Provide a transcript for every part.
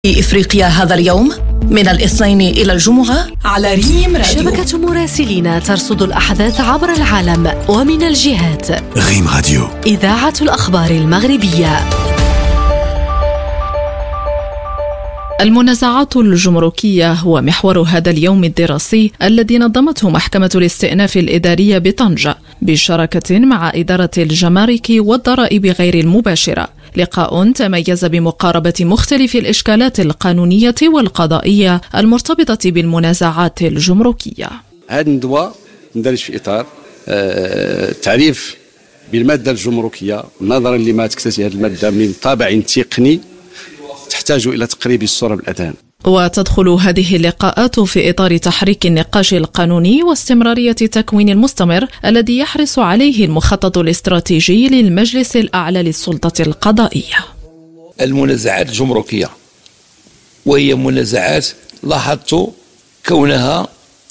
في إفريقيا هذا اليوم من الاثنين إلى الجمعة على ريم راديو. شبكة مراسلين ترصد الأحداث عبر العالم ومن الجهات. ريم راديو، إذاعة الأخبار المغربية. المنازعات الجمركية هو محور هذا اليوم الدراسي الذي نظمته محكمة الاستئناف الإدارية بطنجة بشراكة مع إدارة الجمارك والضرائب غير المباشرة. لقاء تميز بمقاربة مختلف الإشكالات القانونية والقضائية المرتبطة بالمنازعات الجمركية. هذا الندوة ندرج في إطار تعريف بالمادة الجمركية، نظرا لما تكتسي هذه المادة من طابع تقني تحتاج إلى تقريب الصورة بالأذهان. وتدخل هذه اللقاءات في إطار تحريك النقاش القانوني واستمرارية التكوين المستمر الذي يحرص عليه المخطط الاستراتيجي للمجلس الأعلى للسلطة القضائية. المنازعات الجمركية وهي منازعات لاحظت كونها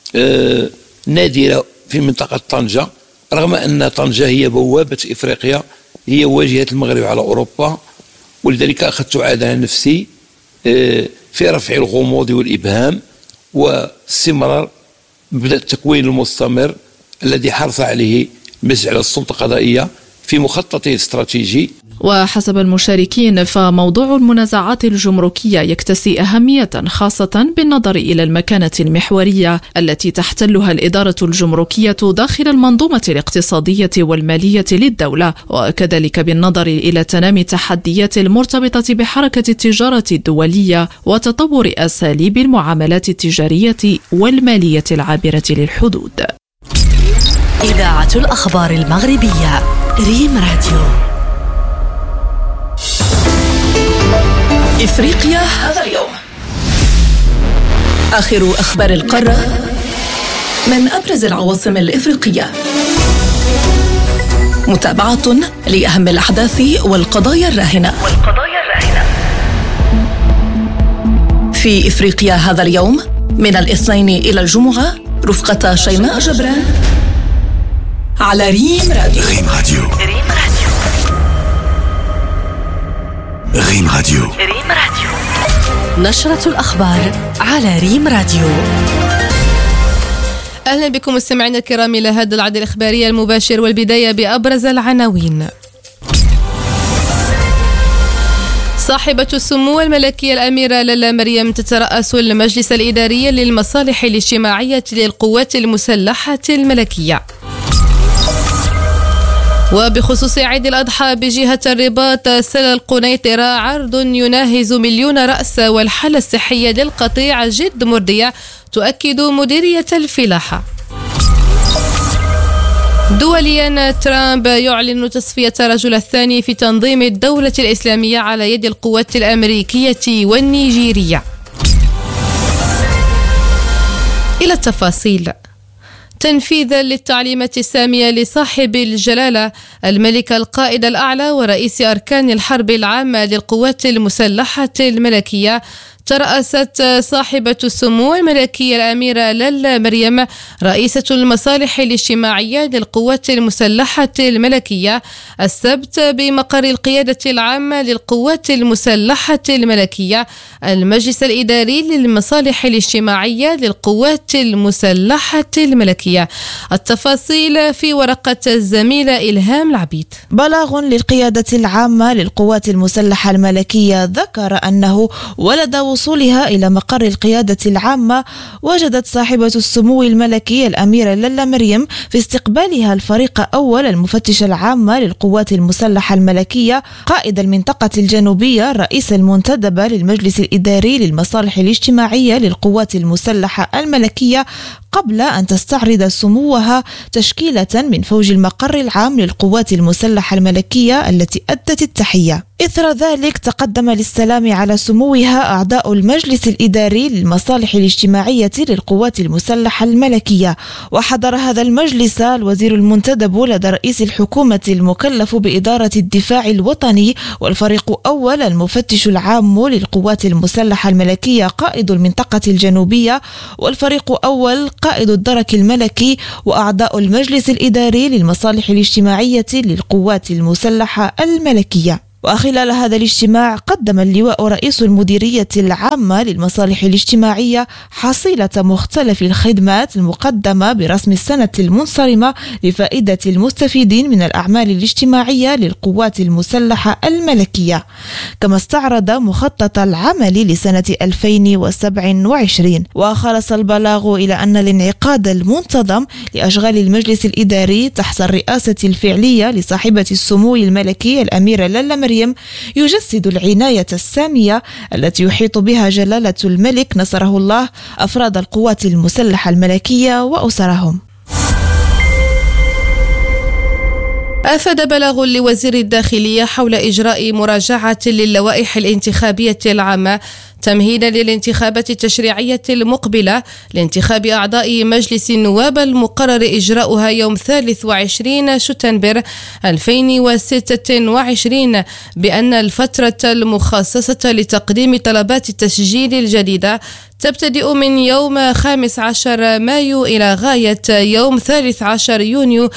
نادرة في منطقة طنجة، رغم أن طنجة هي بوابة إفريقيا، هي واجهة المغرب على أوروبا، ولذلك أخذت على نفسي في رفع الغموض والإبهام واستمرار مبدأ التكوين المستمر الذي حرص عليه المجلس على السلطة القضائية في مخططه الاستراتيجي. وحسب المشاركين فموضوع المنازعات الجمركية يكتسي أهمية خاصة بالنظر إلى المكانة المحورية التي تحتلها الإدارة الجمركية داخل المنظومة الاقتصادية والمالية للدولة، وكذلك بالنظر إلى تنامي التحديات المرتبطة بحركة التجارة الدولية وتطور أساليب المعاملات التجارية والمالية العابرة للحدود. إذاعة الأخبار المغربية، ريم راديو. إفريقيا هذا اليوم، آخر أخبار القارة من أبرز العواصم الإفريقية، متابعة لأهم الأحداث والقضايا الراهنة. في إفريقيا هذا اليوم من الاثنين إلى الجمعة رفقة شيماء جبران على ريم راديو. ريم راديو، ريم راديو، نشرة الأخبار على ريم راديو. أهلا بكم مستمعينا الكرام إلى هذا العرض الإخباري المباشر، والبداية بأبرز العناوين. صاحبة السمو الملكية الأميرة لالا مريم تترأس المجلس الإداري للمصالح الاجتماعية للقوات المسلحة الملكية. وبخصوص عيد الأضحى بجهة الرباط سلا القنيطرة عرض يناهز 1,000,000 رأس، والحالة الصحية للقطيع جد مرضية تؤكد مديرية الفلاحة. دوليا، ترامب يعلن تصفية الرجل الثاني في تنظيم الدولة الإسلامية على يد القوات الأمريكية والنيجيرية. إلى التفاصيل. تنفيذا للتعليمات السامية لصاحب الجلالة الملك القائد الأعلى ورئيس أركان الحرب العامة للقوات المسلحة الملكية، ترأست صاحبة السمو الملكية الأميرة لالا مريم رئيسة المصالح الاجتماعية للقوات المسلحة الملكية السبت بمقر القيادة العامة للقوات المسلحة الملكية المجلس الإداري للمصالح الاجتماعية للقوات المسلحة الملكية. التفاصيل في ورقة الزميلة إلهام العبيد. بلاغ للقيادة العامة للقوات المسلحة الملكية ذكر أنه ولد وصولها إلى مقر القيادة العامة وجدت صاحبة السمو الملكي الأميرة لالا مريم في استقبالها الفريق أول المفتش العامة للقوات المسلحة الملكية قائد المنطقة الجنوبية الرئيس المنتدب للمجلس الإداري للمصالح الاجتماعية للقوات المسلحة الملكية، قبل أن تستعرض سموها تشكيلة من فوج المقر العام للقوات المسلحة الملكية التي أدت التحية. إثر ذلك تقدم للسلام على سموها أعضاء المجلس الإداري للمصالح الاجتماعية للقوات المسلحة الملكية، وحضر هذا المجلس الوزير المنتدب لدى رئيس الحكومة المكلف بإدارة الدفاع الوطني، والفريق أول المفتش العام للقوات المسلحة الملكية قائد المنطقة الجنوبية، والفريق أول قائد الدرك الملكي، وأعضاء المجلس الإداري للمصالح الاجتماعية للقوات المسلحة الملكية. وخلال هذا الاجتماع قدم اللواء رئيس المديرية العامة للمصالح الاجتماعية حصيلة مختلف الخدمات المقدمة برسم السنة المنصرمة لفائدة المستفيدين من الأعمال الاجتماعية للقوات المسلحة الملكية، كما استعرض مخطط العمل لسنة 2027. وخلص البلاغ إلى أن الانعقاد المنتظم لأشغال المجلس الإداري تحت الرئاسة الفعلية لصاحبة السمو الملكي الأميرة لالا مريم يجسد العناية السامية التي يحيط بها جلالة الملك نصره الله أفراد القوات المسلحة الملكية وأسرهم. أفاد بلاغ لوزير الداخلية حول إجراء مراجعة للوائح الانتخابية العامة تمهيدا للانتخابات التشريعية المقبلة لانتخاب أعضاء مجلس النواب المقرر إجراؤها يوم 23 شتنبر 2026، بأن الفترة المخصصة لتقديم طلبات التسجيل الجديدة تبتدئ من يوم 15 مايو إلى غاية يوم 13 يونيو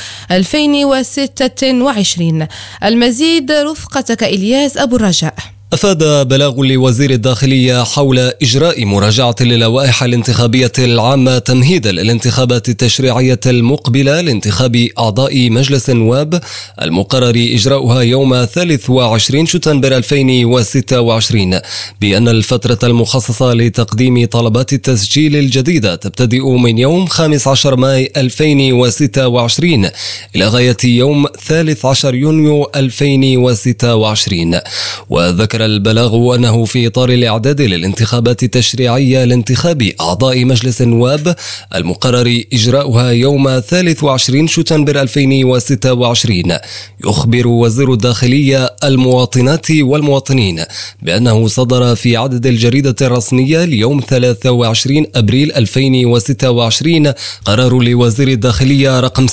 2026. المزيد رفقتك إلياس أبو الرجاء. أفاد بلاغ لوزير الداخلية حول إجراء مراجعة للوائح الانتخابية العامة تمهيدا للانتخابات التشريعية المقبلة لانتخاب أعضاء مجلس النواب المقرر إجراؤها يوم 23 شتنبر 2026، بأن الفترة المخصصة لتقديم طلبات التسجيل الجديدة تبتدئ من يوم 15 ماي 2026 إلى غاية يوم 13 يونيو 2026. وذكر البلاغ أنه في إطار الإعداد للانتخابات التشريعية لانتخاب أعضاء مجلس النواب المقرر إجراؤها يوم 23 شتنبر 2026، يخبر وزير الداخلية المواطنات والمواطنين بأنه صدر في عدد الجريدة الرسمية ليوم 23 أبريل 2026 قرار لوزير الداخلية رقم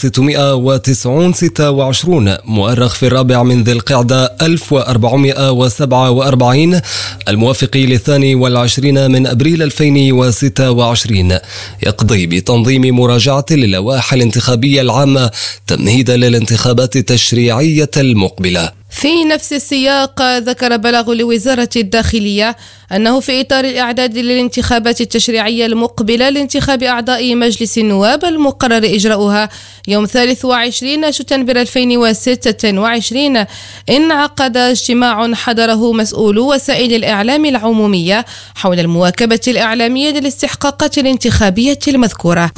626 مؤرخ في 4 من ذي القعدة 1447 الموافق ل22 من أبريل 2026، يقضي بتنظيم مراجعة للوائح الانتخابية العامة تمهيدا للانتخابات التشريعية المقبلة. في نفس السياق ذكر بلاغ لوزارة الداخلية أنه في إطار الإعداد للانتخابات التشريعية المقبلة لانتخاب أعضاء مجلس النواب المقرر إجراؤها يوم 23 شتنبر 2026 انعقد اجتماع حضره مسؤولو وسائل الإعلام العمومية حول المواكبة الإعلامية للاستحقاقات الانتخابية المذكورة.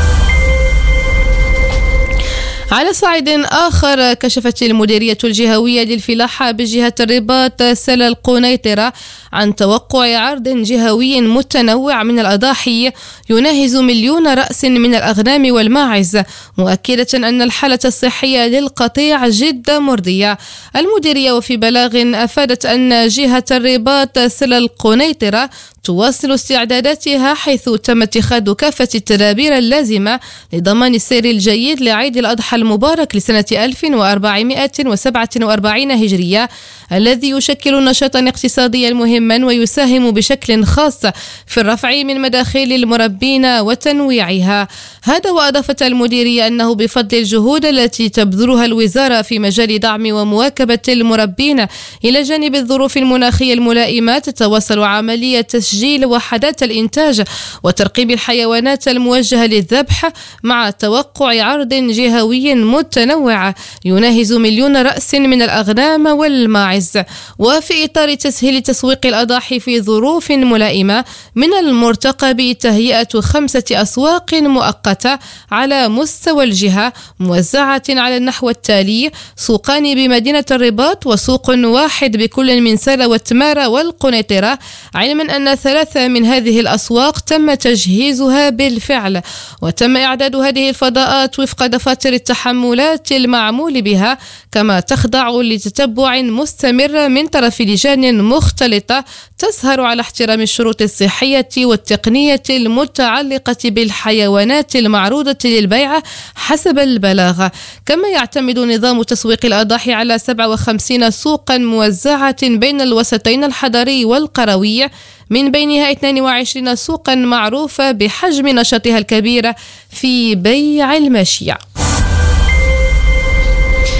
على صعيد آخر، كشفت المديرية الجهوية للفلاحة بجهة الرباط سلا القنيطرة عن توقع عرض جهوي متنوع من الأضاحي يناهز 1,000,000 رأس من الأغنام والماعز، مؤكدة أن الحالة الصحية للقطيع جد مرضية. المديرية وفي بلاغ أفادت أن جهة الرباط سلا القنيطرة تواصل استعداداتها، حيث تم اتخاذ كافة التدابير اللازمة لضمان السير الجيد لعيد الأضحى المبارك لسنة 1447 هجرية، الذي يشكل نشاطا اقتصاديا مهما ويساهم بشكل خاص في الرفع من مداخيل المربين وتنويعها. هذا وأضافت المديرية أنه بفضل الجهود التي تبذلها الوزارة في مجال دعم ومواكبة المربين إلى جانب الظروف المناخية الملائمة، تتواصل عملية تسجيل وحدات الإنتاج وترقيب الحيوانات الموجهة للذبح مع توقع عرض جهوي متنوع يناهز 1,000,000 رأس من الأغنام والماعز. وفي إطار تسهيل تسويق الأضاحي في ظروف ملائمة، من المرتقب تهيئة 5 أسواق مؤقتة على مستوى الجهة موزعة على النحو التالي: سوقان بمدينة الرباط، وسوق واحد بكل من سلا وتمارة والقنيطرة، علما أن 3 من هذه الأسواق تم تجهيزها بالفعل، وتم إعداد هذه الفضاءات وفق دفاتر التحملات المعمول بها، كما تخضع لتتبع مستمر من طرف لجان مختلطة تسهر على احترام الشروط الصحية والتقنية المتعلقة بالحيوانات المعروضة للبيع حسب البلاغ. كما يعتمد نظام تسويق الأضاحي على 57 سوقا موزعة بين الوسطين الحضري والقروي، من بينها 22 سوقا معروفة بحجم نشاطها الكبير في بيع الماشية.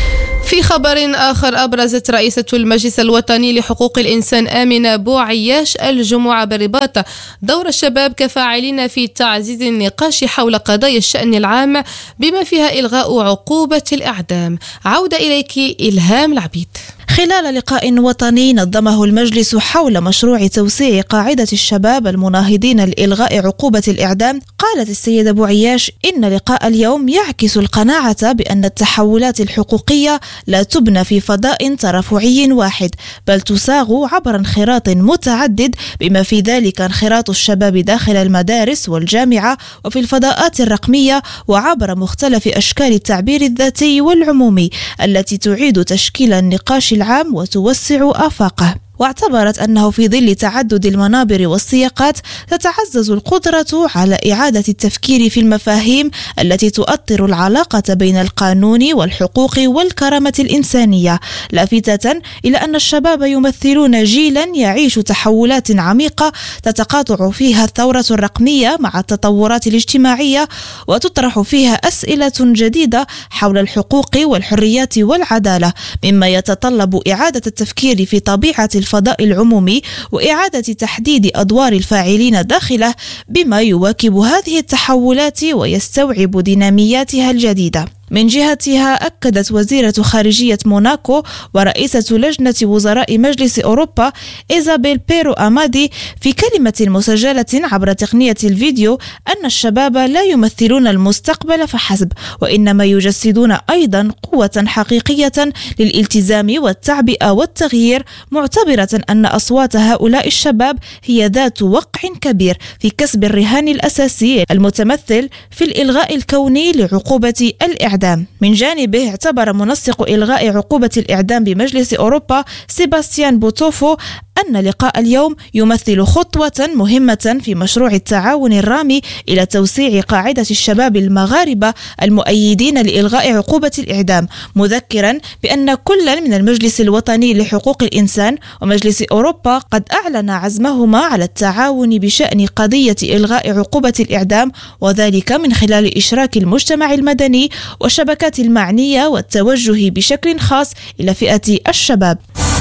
في خبر آخر، أبرزت رئيسة المجلس الوطني لحقوق الإنسان آمنة بوعياش الجمعة بالرباط دور الشباب كفاعلين في تعزيز النقاش حول قضايا الشأن العام بما فيها إلغاء عقوبة الإعدام. عودة إليك إلهام العبيد. خلال لقاء وطني نظمه المجلس حول مشروع توسيع قاعدة الشباب المناهضين لإلغاء عقوبة الإعدام، قالت السيدة بوعياش إن لقاء اليوم يعكس القناعة بأن التحولات الحقوقية لا تبنى في فضاء ترفعي واحد، بل تساغ عبر انخراط متعدد بما في ذلك انخراط الشباب داخل المدارس والجامعة وفي الفضاءات الرقمية وعبر مختلف أشكال التعبير الذاتي والعمومي التي تعيد تشكيل النقاش العام وتوسع آفاقه. واعتبرت أنه في ظل تعدد المنابر والسياقات تتعزز القدرة على إعادة التفكير في المفاهيم التي تؤطر العلاقة بين القانون والحقوق والكرامة الإنسانية، لافتة إلى أن الشباب يمثلون جيلا يعيش تحولات عميقة تتقاطع فيها الثورة الرقمية مع التطورات الاجتماعية، وتطرح فيها أسئلة جديدة حول الحقوق والحريات والعدالة، مما يتطلب إعادة التفكير في طبيعة الفضاء العمومي وإعادة تحديد أدوار الفاعلين داخله بما يواكب هذه التحولات ويستوعب دينامياتها الجديدة. من جهتها أكدت وزيرة خارجية موناكو ورئيسة لجنة وزراء مجلس أوروبا إيزابيل بيرو أمادي في كلمة مسجلة عبر تقنية الفيديو أن الشباب لا يمثلون المستقبل فحسب، وإنما يجسدون أيضا قوة حقيقية للالتزام والتعبئة والتغيير، معتبرة أن أصوات هؤلاء الشباب هي ذات وقع كبير في كسب الرهان الأساسي المتمثل في الإلغاء الكوني لعقوبة الإعدام. من جانبه اعتبر منسق إلغاء عقوبة الإعدام بمجلس أوروبا سيباستيان بوتوفو أن لقاء اليوم يمثل خطوة مهمة في مشروع التعاون الرامي إلى توسيع قاعدة الشباب المغاربة المؤيدين لإلغاء عقوبة الإعدام، مذكرا بأن كل من المجلس الوطني لحقوق الإنسان ومجلس أوروبا قد أعلن عزمهما على التعاون بشأن قضية إلغاء عقوبة الإعدام، وذلك من خلال إشراك المجتمع المدني والشبكات المعنية والتوجه بشكل خاص إلى فئة الشباب.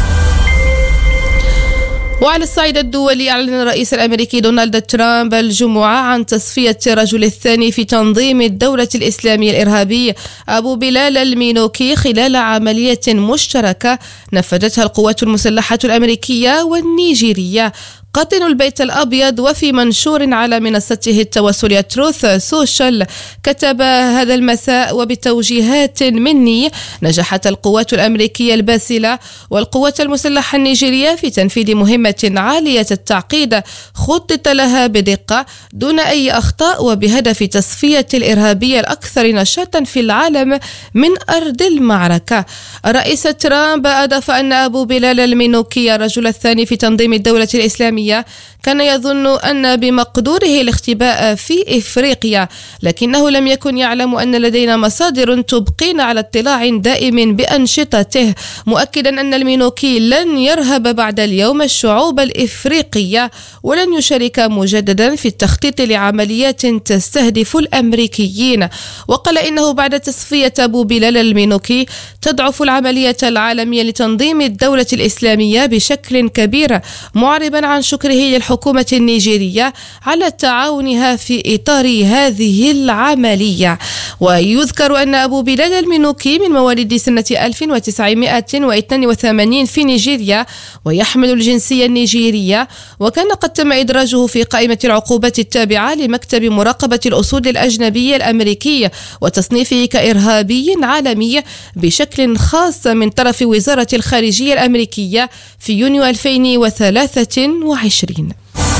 وعلى الصعيد الدولي، أعلن الرئيس الأمريكي دونالد ترامب الجمعة عن تصفية الرجل الثاني في تنظيم الدولة الإسلامية الإرهابي أبو بلال المينوكي خلال عملية مشتركة نفذتها القوات المسلحة الأمريكية والنيجيرية. قاطن البيت الأبيض وفي منشور على منصته التواصلية تروث سوشيال كتب هذا المساء: وبتوجيهات مني نجحت القوات الأمريكية الباسلة والقوات المسلحة النيجيرية في تنفيذ مهمة عالية التعقيد خطط لها بدقة دون أي أخطاء وبهدف تصفية الإرهابية الأكثر نشاطا في العالم من أرض المعركة. الرئيس ترامب أضاف أن أبو بلال المينوكي الرجل الثاني في تنظيم الدولة الإسلامية كان يظن أن بمقدوره الاختباء في إفريقيا، لكنه لم يكن يعلم أن لدينا مصادر تبقين على اطلاع دائم بأنشطته، مؤكدا أن المينوكي لن يرهب بعد اليوم الشعوب الإفريقية ولن يشارك مجددا في التخطيط لعمليات تستهدف الأمريكيين. وقال إنه بعد تصفية أبو بلال المينوكي تضعف العملية العالمية لتنظيم الدولة الإسلامية بشكل كبير، معربا عن شكره للحكومة النيجيرية على تعاونها في إطار هذه العملية. ويذكر أن أبو بلال المينوكي من مواليد سنة 1982 في نيجيريا ويحمل الجنسية النيجيرية، وكان قد تم إدراجه في قائمة العقوبات التابعة لمكتب مراقبة الأصول الأجنبية الأمريكي وتصنيفه كإرهابي عالمي بشكل خاص من طرف وزارة الخارجية الأمريكية في يونيو 2023.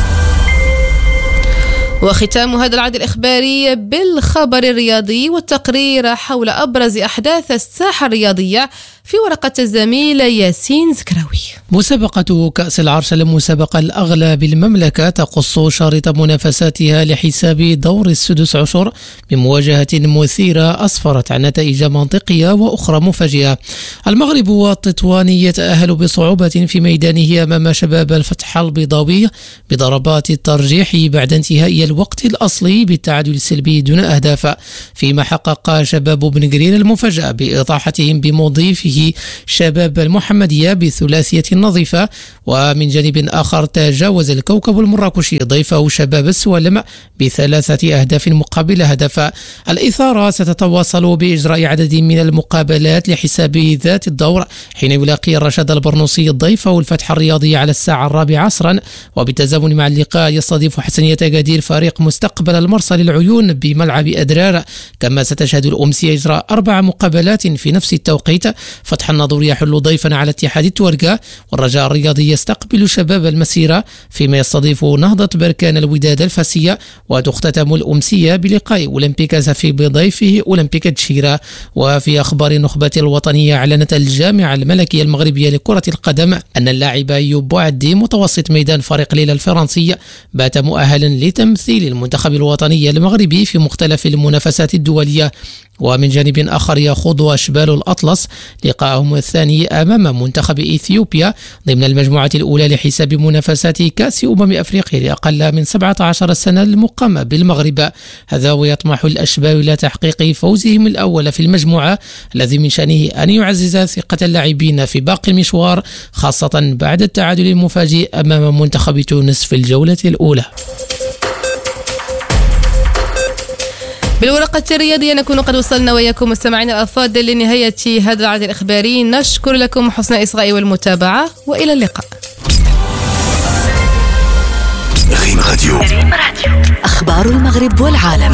وختام هذا العدد الإخباري بالخبر الرياضي والتقرير حول أبرز أحداث الساحة الرياضية في ورقة الزميل ياسين زكراوي. مسابقة كأس العرش المسابقة الأغلى بالمملكة تقص شريط منافساتها لحساب دور السدس عشر بمواجهة مثيرة أسفرت عن نتائج منطقية وأخرى مفاجئة. المغرب والتطوان يتأهل بصعوبة في ميدانه أمام شباب الفتح البيضاوي بضربات الترجيح بعد انتهاء الوقت الأصلي بالتعادل السلبي دون أهداف، فيما حقق شباب بن قرير المفاجأة بإطاحتهم بمضيفه به شباب المحمدية بثلاثية نظيفة. ومن جانب آخر تجاوز الكوكب المراكشي ضيفه شباب السوالم ب3 أهداف مقابل هدف. الإثارة ستتواصل بإجراء عدد من المقابلات لحساب ذات الدور، حين يلاقي الرشاد البرنوسي ضيفه الفتح الرياضي على 4:00 عصرا. وبالتزامن مع اللقاء يستضيف حسنية أكادير فريق مستقبل المرسى للعيون بملعب أدرار. كما ستشهد الأمسية إجراء 4 مقابلات في نفس التوقيت. فتح الناظور يحل ضيفا على اتحاد التورقة، والرجاء الرياضي يستقبل شباب المسيرة، فيما يستضيف نهضة بركان الوداد الفاسية. وتختتم الأمسية بلقاء أولمبيك زفي بضيفه أولمبيك تشيرا. وفي أخبار النخبة الوطنية، أعلنت الجامعة الملكية المغربية لكرة القدم أن اللاعب أيوب بوعدي متوسط ميدان فريق ليلة الفرنسي بات مؤهلا لتمثيل المنتخب الوطني المغربي في مختلف المنافسات الدولية. ومن جانب آخر يخوض أشبال الأطلس لقاءهم الثاني أمام منتخب إثيوبيا ضمن المجموعة الأولى لحساب منافسات كأس أفريقيا لأقل من 17 سنة المقامة بالمغرب. هذا ويطمح الأشبال إلى تحقيق فوزهم الأول في المجموعة، الذي من شأنه أن يعزز ثقة اللاعبين في باقي المشوار، خاصة بعد التعادل المفاجئ أمام منتخب تونس في الجولة الأولى. بالورقة الرياضية نكون قد وصلنا وياكم مستمعينا الأفاضل لنهاية هذا العدد الإخباري. نشكر لكم حسن الإصغاء والمتابعة، وإلى اللقاء. ريم راديو. أخبار المغرب والعالم.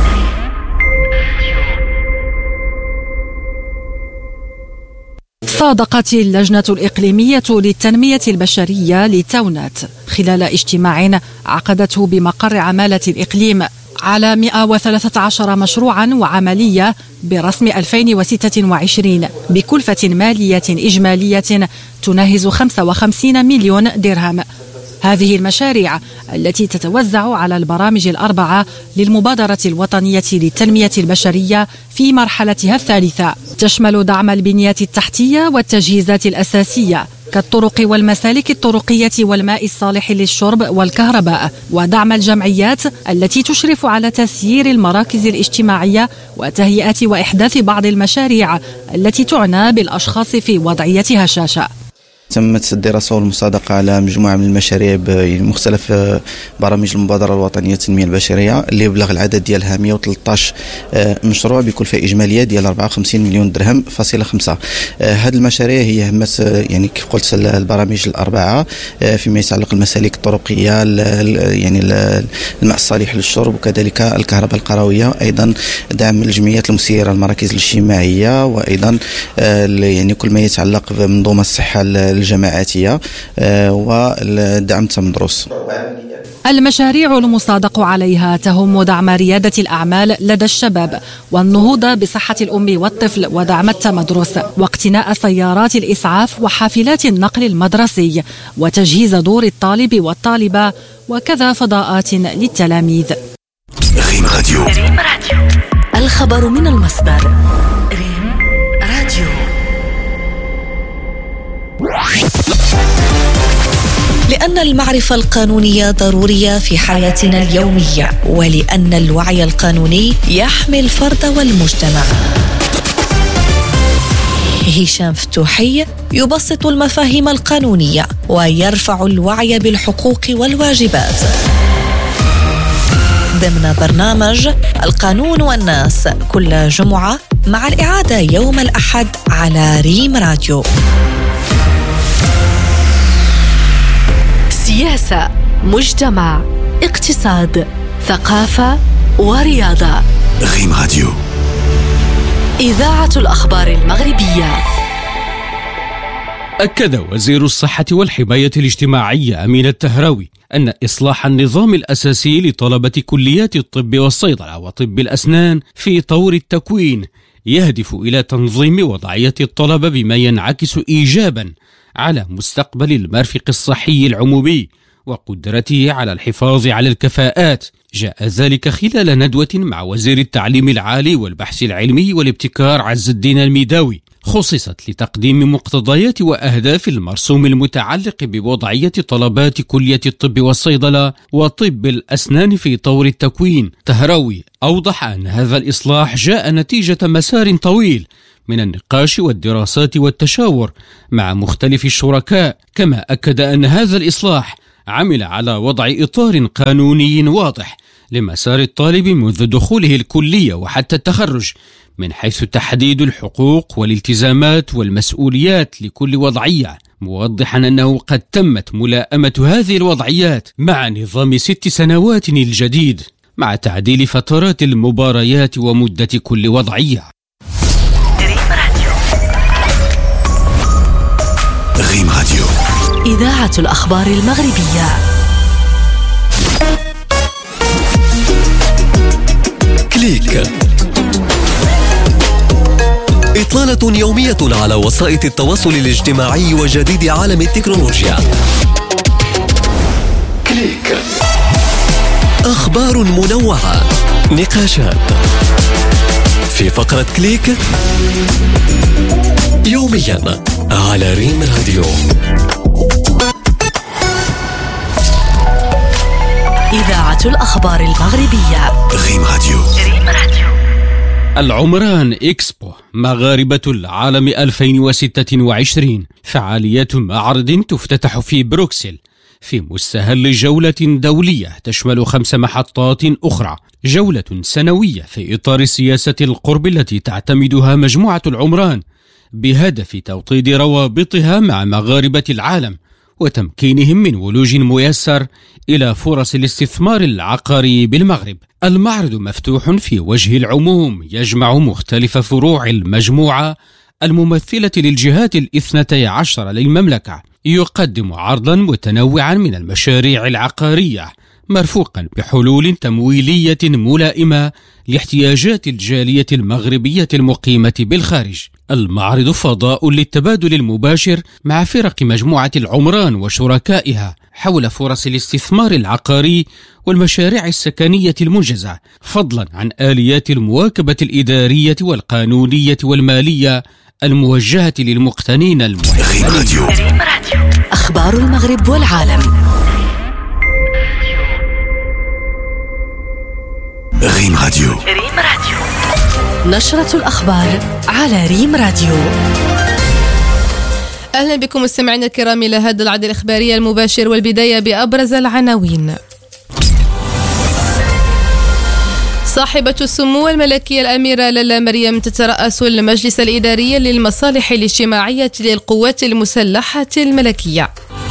صادقت اللجنة الإقليمية للتنمية البشرية لتونات خلال اجتماع عقدته بمقر عمالة الإقليم على 113 مشروعا وعملية برسم 2026 بكلفة مالية إجمالية تناهز 55 مليون درهم. هذه المشاريع التي تتوزع على البرامج ال4 للمبادرة الوطنية للتنمية البشرية في مرحلتها الثالثة تشمل دعم البنية التحتية والتجهيزات الأساسية كالطرق والمسالك الطرقية والماء الصالح للشرب والكهرباء، ودعم الجمعيات التي تشرف على تسيير المراكز الاجتماعية وتهيئة وإحداث بعض المشاريع التي تعنى بالأشخاص في وضعية هشاشة. تمت الدراسة والمصادقة على مجموعة من المشاريع بمختلف برامج المبادرة الوطنية للتنمية البشرية اللي يبلغ العدد ديالها 113 مشروع بكلفة إجمالية ديال 54 مليون درهم فاصلة 5. هذه المشاريع هي همت يعني كيف قلت البرامج ال4 فيما يتعلق المسالك الطرقية، يعني الماء الصالح للشرب، وكذلك الكهرباء القروية، أيضا دعم الجمعيات المسيرة المراكز الاجتماعية، وأيضا يعني كل ما يتعلق بمنظومة الصحة الجماعاتية ودعم التمدرس. المشاريع المصادق عليها تهم دعم ريادة الأعمال لدى الشباب والنهوض بصحة الأم والطفل ودعم التمدرس واقتناء سيارات الإسعاف وحافلات النقل المدرسي وتجهيز دور الطالب والطالبة وكذا فضاءات للتلاميذ. ريم راديو. الخبر من المصدر. ريم راديو. لأن المعرفة القانونية ضرورية في حياتنا اليومية، ولأن الوعي القانوني يحمي الفرد والمجتمع. هشام فتوحي يبسط المفاهيم القانونية ويرفع الوعي بالحقوق والواجبات ضمن برنامج القانون والناس كل جمعة، مع الإعادة يوم الأحد على ريم راديو. سياسة، مجتمع، اقتصاد، ثقافة ورياضة. ريم راديو. إذاعة الأخبار المغربية. أكد وزير الصحة والحماية الاجتماعية أمين التهراوي أن إصلاح النظام الأساسي لطلبة كليات الطب والصيدلة وطب الأسنان في طور التكوين يهدف إلى تنظيم وضعية الطلبة بما ينعكس إيجابا على مستقبل المرفق الصحي العمومي وقدرته على الحفاظ على الكفاءات. جاء ذلك خلال ندوة مع وزير التعليم العالي والبحث العلمي والابتكار عز الدين الميداوي، خصصت لتقديم مقتضيات وأهداف المرسوم المتعلق بوضعية طلبات كلية الطب والصيدلة وطب الأسنان في طور التكوين. تهراوي أوضح أن هذا الإصلاح جاء نتيجة مسار طويل من النقاش والدراسات والتشاور مع مختلف الشركاء. كما أكد أن هذا الإصلاح عمل على وضع إطار قانوني واضح لمسار الطالب منذ دخوله الكلية وحتى التخرج، من حيث تحديد الحقوق والالتزامات والمسؤوليات لكل وضعية، موضحا أنه قد تمت ملائمة هذه الوضعيات مع نظام 6 سنوات الجديد، مع تعديل فترات المباريات ومدة كل وضعية. ريم راديو، إذاعة الأخبار المغربية. كليك، إطلالة يومية على وسائط التواصل الاجتماعي وجديد عالم التكنولوجيا. كليك، أخبار منوعة، نقاشات في فقرة كليك يوميا على ريم راديو. إذاعة الأخبار المغربية. ريم راديو. العمران إكسبو مغاربة العالم 2026، فعاليات معرض تفتتح في بروكسل في مستهل جولة دولية تشمل 5 محطات أخرى، جولة سنوية في إطار سياسة القرب التي تعتمدها مجموعة العمران بهدف توطيد روابطها مع مغاربة العالم وتمكينهم من ولوج ميسر إلى فرص الاستثمار العقاري بالمغرب. المعرض مفتوح في وجه العموم، يجمع مختلف فروع المجموعة الممثلة للجهات 12 للمملكة، يقدم عرضا متنوعا من المشاريع العقارية مرفوقا بحلول تمويلية ملائمة لاحتياجات الجالية المغربية المقيمة بالخارج. المعرض فضاء للتبادل المباشر مع فرق مجموعة العمران وشركائها حول فرص الاستثمار العقاري والمشاريع السكنية المنجزة، فضلا عن آليات المواكبة الإدارية والقانونية والمالية الموجهة للمقتنين المحتملين. أخبار المغرب والعالم. ريم راديو. نشرة الأخبار على ريم راديو. أهلا بكم مستمعينا الكرام إلى هذا العدد الإخباري المباشر، والبداية بأبرز العناوين. صاحبة السمو الملكية الأميرة لالا مريم تترأس المجلس الإداري للمصالح الاجتماعية للقوات المسلحة الملكية.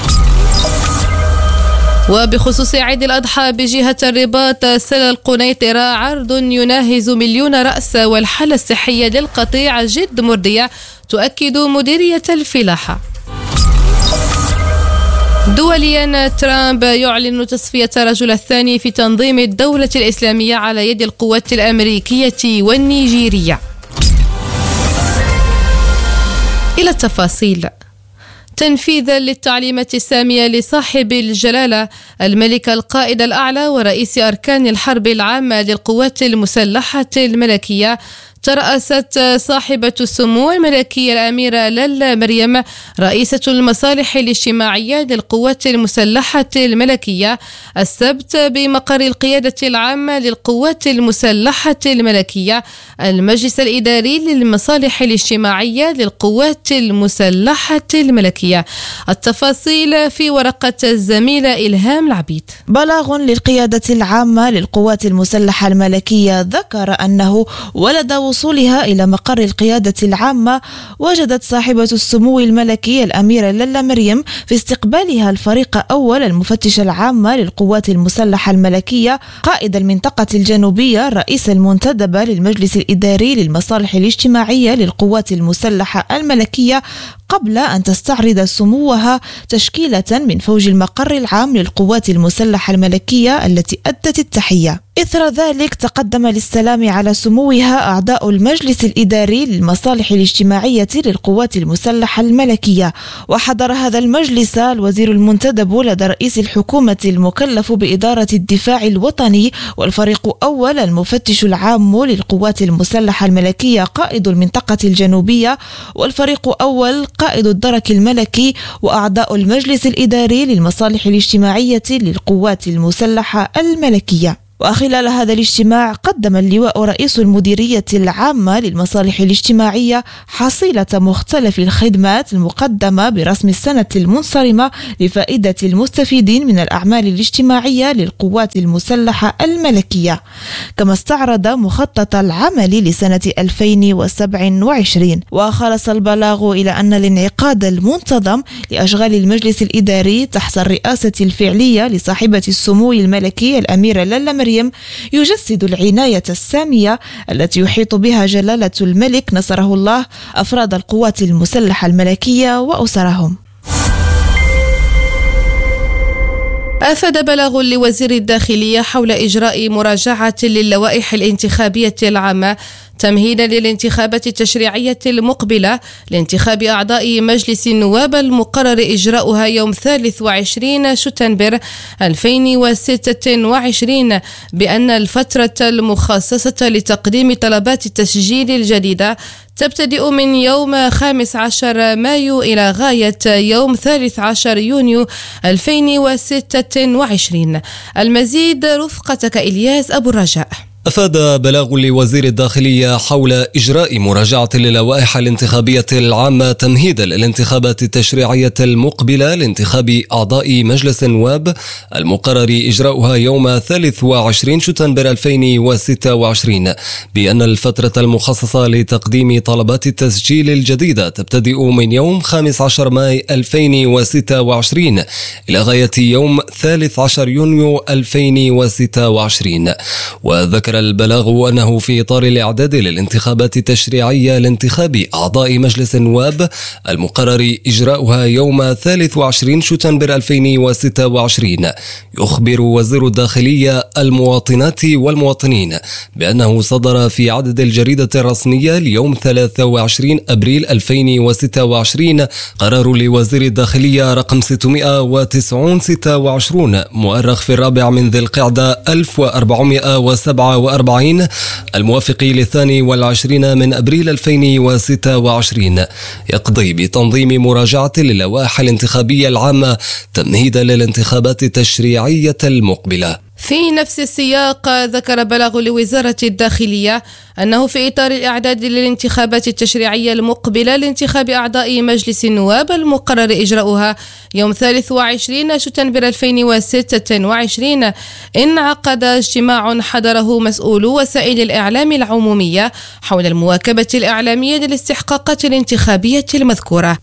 وبخصوص عيد الأضحى بجهة الرباط سلا القنيطرة، عرض يناهز 1,000,000 رأس والحالة الصحية للقطيع جد مردية، تؤكد مديرية الفلاحة. دوليا، ترامب يعلن تصفية رجل الثاني في تنظيم الدولة الإسلامية على يد القوات الأمريكية والنيجيرية. إلى التفاصيل. تنفيذا للتعليمات السامية لصاحب الجلالة الملك القائد الأعلى ورئيس أركان الحرب العامة للقوات المسلحة الملكية، ترأست صاحبة السمو الملكية الأميرة لالا مريم رئيسة المصالح الاجتماعية للقوات المسلحة الملكية السبت بمقر القيادة العامة للقوات المسلحة الملكية المجلس الإداري للمصالح الاجتماعية للقوات المسلحة الملكية. التفاصيل في ورقة الزميلة إلهام العبيد. بلاغ للقيادة العامة للقوات المسلحة الملكية ذكر أنه ولد وصولها إلى مقر القيادة العامة وجدت صاحبة السمو الملكي الأميرة لالا مريم في استقبالها الفريق أول المفتشة العامة للقوات المسلحة الملكية قائد المنطقة الجنوبية رئيس المنتدبة للمجلس الإداري للمصالح الاجتماعية للقوات المسلحة الملكية، قبل أن تستعرض سموها تشكيلة من فوج المقر العام للقوات المسلحة الملكية التي أدت التحية. إثر ذلك تقدم للسلام على سموها أعضاء المجلس الإداري للمصالح الاجتماعية للقوات المسلحة الملكية، وحضر هذا المجلس الوزير المنتدب لدى رئيس الحكومة المكلف بإدارة الدفاع الوطني، والفريق أول المفتش العام للقوات المسلحة الملكية قائد المنطقة الجنوبية، والفريق أول قائد الدرك الملكي، وأعضاء المجلس الإداري للمصالح الاجتماعية للقوات المسلحة الملكية. وخلال هذا الاجتماع قدم اللواء رئيس المديرية العامة للمصالح الاجتماعية حصيلة مختلف الخدمات المقدمة برسم السنة المنصرمة لفائدة المستفيدين من الأعمال الاجتماعية للقوات المسلحة الملكية، كما استعرض مخطط العمل لسنة 2027. وخلص البلاغ إلى أن الانعقاد المنتظم لأشغال المجلس الإداري تحت الرئاسة الفعلية لصاحبة السمو الملكي الأميرة لالا مريم يجسد العناية السامية التي يحيط بها جلالة الملك نصره الله أفراد القوات المسلحة الملكية وأسرهم. أفاد بلاغ لوزير الداخلية حول إجراء مراجعة للوائح الانتخابية العامة تمهيدا للانتخابات التشريعية المقبلة لانتخاب أعضاء مجلس النواب المقرر إجراؤها يوم 23 شتنبر 2026، بأن الفترة المخصصة لتقديم طلبات التسجيل الجديدة تبتدئ من يوم 15 مايو إلى غاية يوم 13 يونيو 2026. المزيد رفقتك إلياس أبو الرجاء. أفاد بلاغ لوزير الداخلية حول إجراء مراجعة للوائح الانتخابية العامة تمهيدا للانتخابات التشريعية المقبلة لانتخاب أعضاء مجلس النواب المقرر إجراؤها يوم 23 شتنبر 2026، بأن الفترة المخصصة لتقديم طلبات التسجيل الجديدة تبتدئ من يوم 15 ماي 2026 إلى غاية يوم 13 يونيو 2026. وذكر البلاغ أنه في إطار الإعداد للانتخابات التشريعية لانتخاب أعضاء مجلس النواب المقرر إجراؤها يوم 23 شتنبر 2026، يخبر وزير الداخلية المواطنات والمواطنين بأنه صدر في عدد الجريدة الرسمية ليوم 23 أبريل 2026 قرار لوزير الداخلية رقم 690/26 مؤرخ في 4 من ذي القعدة 1447 الموافق ل22 من أبريل 2026، يقضي بتنظيم مراجعة للوائح الانتخابية العامة تمهيدا للانتخابات التشريعية المقبلة. في نفس السياق ذكر بلاغ لوزارة الداخلية أنه في إطار الإعداد للانتخابات التشريعية المقبلة لانتخاب أعضاء مجلس النواب المقرر إجراؤها يوم 23 شتنبر 2026 انعقد اجتماع حضره مسؤولو وسائل الإعلام العمومية حول المواكبة الإعلامية للاستحقاقات الانتخابية المذكورة.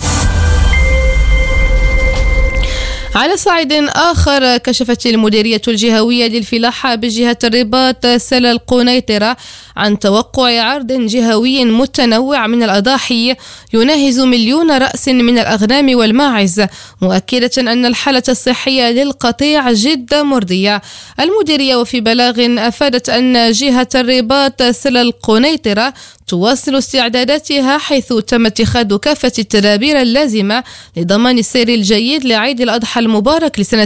على صعيد آخر، كشفت المديرية الجهوية للفلاحة بجهة الرباط سلا القنيطرة عن توقع عرض جهوي متنوع من الأضاحي يناهز 1,000,000 رأس من الأغنام والماعز، مؤكدة أن الحالة الصحية للقطيع جد مرضية. المديرية وفي بلاغ أفادت أن جهة الرباط سلا القنيطرة تواصل استعداداتها، حيث تم اتخاذ كافة التدابير اللازمة لضمان السير الجيد لعيد الأضحى المبارك لسنة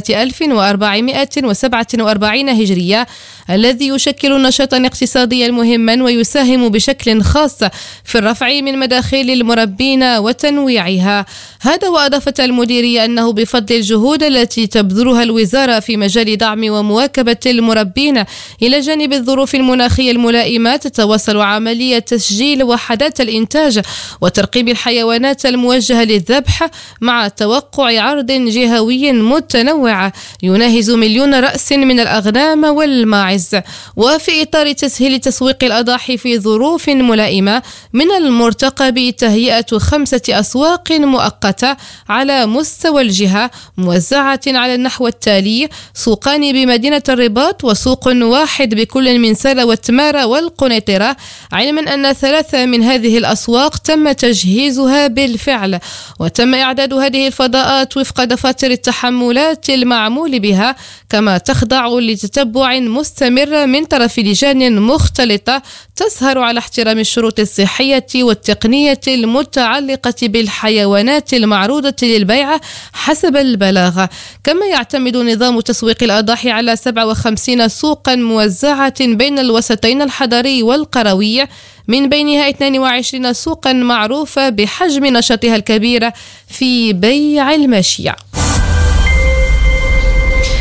1447 هجرية، الذي يشكل نشاطا اقتصاديا مهما ويساهم بشكل خاص في الرفع من مداخل المربين وتنويعها. هذا وأضافت المديرية أنه بفضل الجهود التي تبذلها الوزارة في مجال دعم ومواكبة المربين إلى جانب الظروف المناخية الملائمة، تتواصل عملية تسجيل وحدات الإنتاج وترقيب الحيوانات الموجهة للذبح مع توقع عرض جهوي متنوع يناهز 1,000,000 رأس من الأغنام والماعز. وفي إطار تسهيل تسويق الأضاحي في ظروف ملائمة، من المرتقب تهيئة 5 أسواق مؤقتة على مستوى الجهة موزعة على النحو التالي: سوقان بمدينة الرباط، وسوق واحد بكل من سلا وتمارة والقنيطرة، علما أن 3 من هذه الأسواق تم تجهيزها بالفعل، وتم إعداد هذه الفضاءات وفق دفاتر التحملات المعمول بها، كما تخضع لتتبع مستمر من طرف لجان مختلطة تسهر على احترام الشروط الصحية والتقنية المتعلقة بالحيوانات المعروضة للبيع حسب البلاغ. كما يعتمد نظام تسويق الأضاحي على 57 سوقا موزعة بين الوسطين الحضري والقروي، من بينها 22 سوقا معروفة بحجم نشاطها الكبير في بيع الماشية.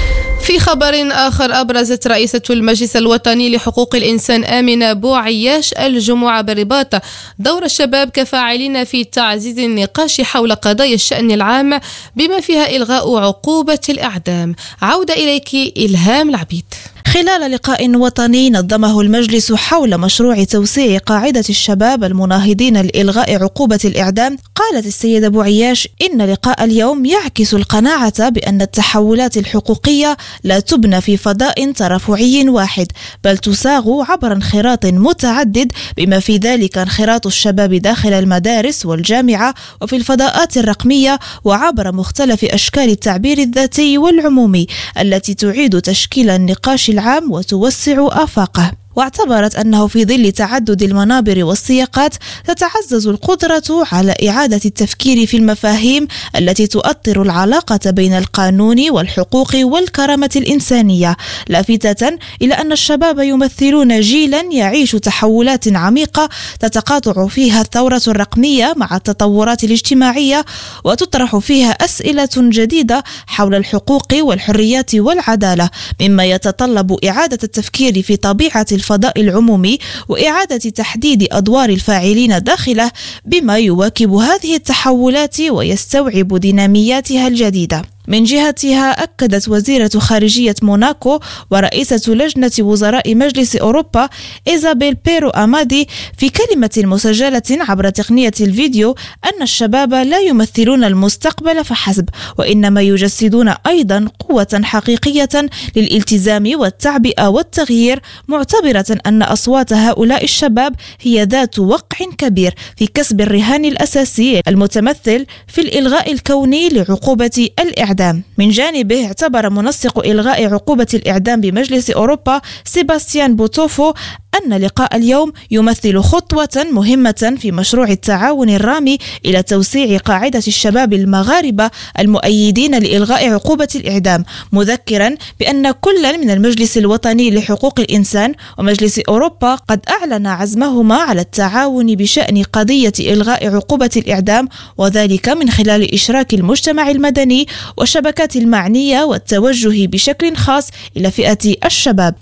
في خبر آخر، أبرزت رئيسة المجلس الوطني لحقوق الإنسان آمنة بوعياش الجمعة بالرباط دور الشباب كفاعلين في تعزيز النقاش حول قضايا الشأن العام بما فيها إلغاء عقوبة الإعدام. عودة إليك إلهام العبيد. خلال لقاء وطني نظمه المجلس حول مشروع توسيع قاعدة الشباب المناهضين لإلغاء عقوبة الإعدام، قالت السيدة بوعياش إن لقاء اليوم يعكس القناعة بأن التحولات الحقوقية لا تبنى في فضاء ترفعي واحد، بل تساغ عبر انخراط متعدد بما في ذلك انخراط الشباب داخل المدارس والجامعة وفي الفضاءات الرقمية وعبر مختلف أشكال التعبير الذاتي والعمومي التي تعيد تشكيل النقاش العام وتوسع آفاقه. واعتبرت أنه في ظل تعدد المنابر والسياقات تتعزز القدرة على إعادة التفكير في المفاهيم التي تؤطر العلاقة بين القانون والحقوق والكرامة الإنسانية، لافتة إلى أن الشباب يمثلون جيلا يعيش تحولات عميقة تتقاطع فيها الثورة الرقمية مع التطورات الاجتماعية، وتطرح فيها أسئلة جديدة حول الحقوق والحريات والعدالة، مما يتطلب إعادة التفكير في طبيعة الفضاء العمومي وإعادة تحديد أدوار الفاعلين داخله بما يواكب هذه التحولات ويستوعب دينامياتها الجديدة. من جهتها أكدت وزيرة خارجية موناكو ورئيسة لجنة وزراء مجلس أوروبا إيزابيل بيرو أمادي في كلمة مسجلة عبر تقنية الفيديو أن الشباب لا يمثلون المستقبل فحسب، وإنما يجسدون أيضا قوة حقيقية للالتزام والتعبئة والتغيير، معتبرة أن أصوات هؤلاء الشباب هي ذات وقع كبير في كسب الرهان الأساسي المتمثل في الإلغاء الكوني لعقوبة الإعدام. من جانبه اعتبر منسق إلغاء عقوبة الإعدام بمجلس أوروبا سيباستيان بوتوفو أن لقاء اليوم يمثل خطوة مهمة في مشروع التعاون الرامي إلى توسيع قاعدة الشباب المغاربة المؤيدين لإلغاء عقوبة الإعدام، مذكرا بأن كل من المجلس الوطني لحقوق الإنسان ومجلس أوروبا قد أعلن عزمهما على التعاون بشأن قضية إلغاء عقوبة الإعدام، وذلك من خلال إشراك المجتمع المدني والشبكات المعنية والتوجه بشكل خاص إلى فئة الشباب.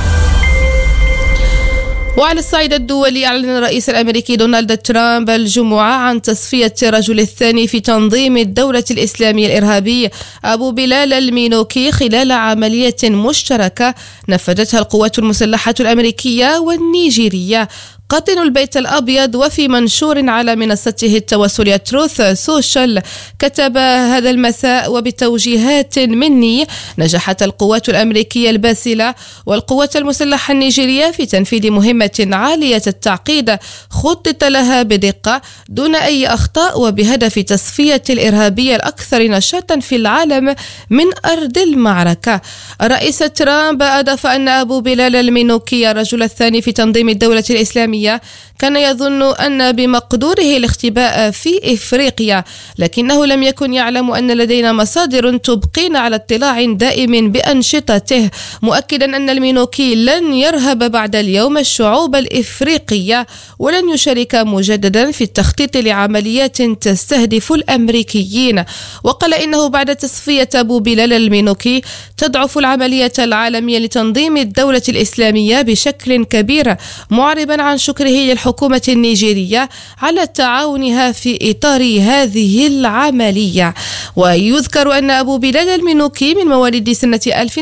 وعلى الصعيد الدولي، أعلن الرئيس الأمريكي دونالد ترامب الجمعة عن تصفية الرجل الثاني في تنظيم الدولة الإسلامية الإرهابي أبو بلال المينوكي خلال عملية مشتركة نفذتها القوات المسلحة الأمريكية والنيجيرية. قاطن البيت الأبيض وفي منشور على منصته التواصلية تروث سوشيال كتب هذا المساء: وبتوجيهات مني نجحت القوات الأمريكية الباسلة والقوات المسلحة النيجيرية في تنفيذ مهمة عالية التعقيد خطط لها بدقة دون أي أخطاء وبهدف تصفية الإرهابية الأكثر نشاطا في العالم من أرض المعركة. الرئيس ترامب أضاف أن أبو بلال المينوكي الرجل الثاني في تنظيم الدولة الإسلامية كان يظن أن بمقدوره الاختباء في إفريقيا، لكنه لم يكن يعلم أن لدينا مصادر تبقين على اطلاع دائم بأنشطته، مؤكدا أن المينوكي لن يرهب بعد اليوم الشعوب الإفريقية ولن يشارك مجددا في التخطيط لعمليات تستهدف الأمريكيين. وقال إنه بعد تصفية أبو بلال المينوكي تضعف العملية العالمية لتنظيم الدولة الإسلامية بشكل كبير، معربا عن شكره للحكومة النيجيرية على تعاونها في إطار هذه العملية. ويذكر أن أبو بلال المينوكي من مواليد سنة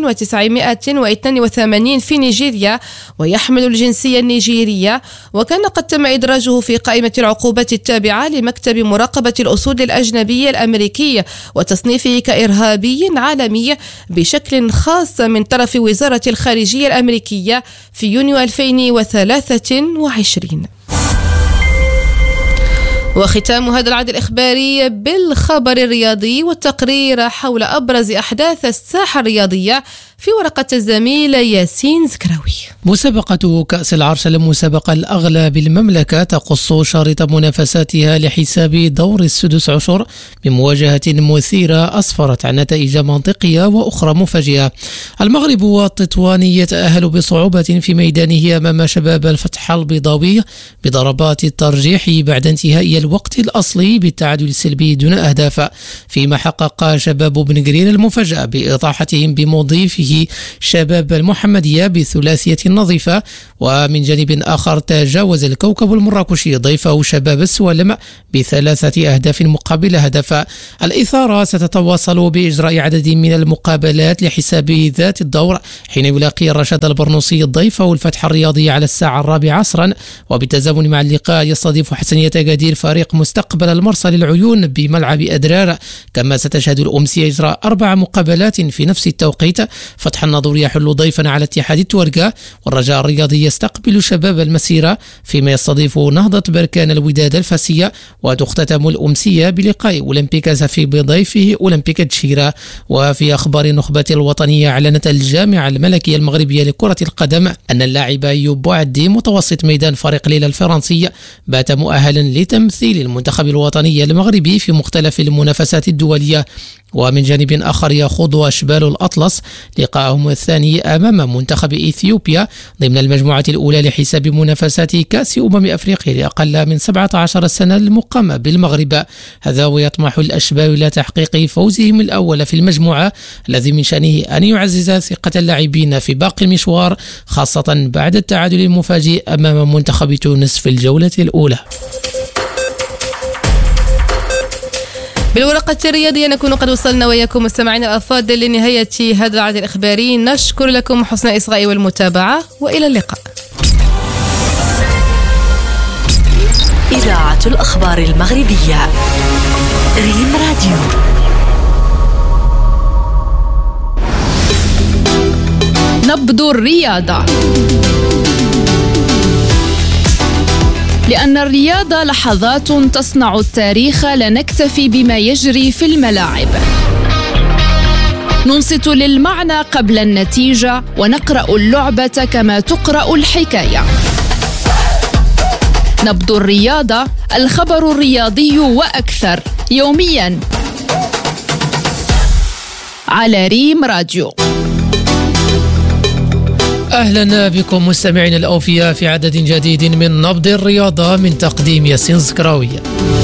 1982 في نيجيريا ويحمل الجنسية النيجيرية، وكان قد تم إدراجه في قائمة العقوبات التابعة لمكتب مراقبة الأصول الأجنبية الأمريكي وتصنيفه كإرهابي عالمي بشكل خاص من طرف وزارة الخارجية الأمريكية في يونيو 2023. وختام هذا العدد الإخباري بالخبر الرياضي والتقرير حول أبرز أحداث الساحة الرياضية في ورقة الزميل ياسين زكراوي. مسابقة كأس العرش المسابقة الأغلى بالمملكة تقص شريط منافساتها لحساب دور السدس عشر بمواجهة مثيرة أسفرت عن نتائج منطقية وأخرى مفاجئة. المغرب والتطوان يتأهل بصعوبة في ميدانه أمام شباب الفتح البيضاوي بضربات الترجيح بعد انتهاء الوقت الأصلي بالتعادل السلبي دون أهداف، فيما حقق شباب بن قرير المفاجأة بإطاحتهم بمضيفه عليه شباب المحمدية بثلاثية نظيفة. ومن جانب آخر تجاوز الكوكب المراكشي ضيفه شباب السوالم ب3 أهداف مقابل هدف. الإثارة ستتواصل بإجراء عدد من المقابلات لحساب ذات الدور حين يلاقي الرشاد البرنوسي ضيفه الفتح الرياضي على الساعة 4 عصرا. وبالتزامن مع اللقاء يستضيف حسنية أكادير فريق مستقبل المرسى للعيون بملعب أدرار. كما ستشهد الأمسية إجراء 4 مقابلات في نفس التوقيت. فتح الناظور يحل ضيفا على اتحاد التورقة، والرجاء الرياضي يستقبل شباب المسيرة، فيما يستضيف نهضة بركان الوداد الفاسية. وتختتم الأمسية بلقاء أولمبيك سفي بضيفه أولمبيك تشيرا. وفي أخبار النخبة الوطنية، أعلنت الجامعة الملكية المغربية لكرة القدم أن اللاعب أيوب بوعدي متوسط ميدان فريق ليل الفرنسي بات مؤهلا لتمثيل المنتخب الوطني المغربي في مختلف المنافسات الدولية. ومن جانب آخر يخوض أشبال الأطلس لقاءهم الثاني أمام منتخب إثيوبيا ضمن المجموعة الأولى لحساب منافسات كأس أفريقيا لأقل من 17 سنة المقامة بالمغرب. هذا ويطمح الأشبال إلى تحقيق فوزهم الأول في المجموعة، الذي من شأنه أن يعزز ثقة اللاعبين في باقي المشوار، خاصة بعد التعادل المفاجئ أمام منتخب تونس في الجولة الأولى. بالورقة الرياضية نكون قد وصلنا وياكم مستمعين الأفاضل لنهاية هذا العدد الإخباري. نشكر لكم حسن الإصغاء والمتابعة، وإلى اللقاء. إذاعة الأخبار المغربية، ريم راديو. نبض الرياضة، لأن الرياضة لحظات تصنع التاريخ، لا نكتفي بما يجري في الملاعب. ننصت للمعنى قبل النتيجة، ونقرأ اللعبة كما تقرأ الحكاية. نبض الرياضة، الخبر الرياضي وأكثر، يوميا على ريم راديو. أهلا بكم مستمعين الأوفياء في عدد جديد من نبض الرياضة من تقديم ياسين زكراوية.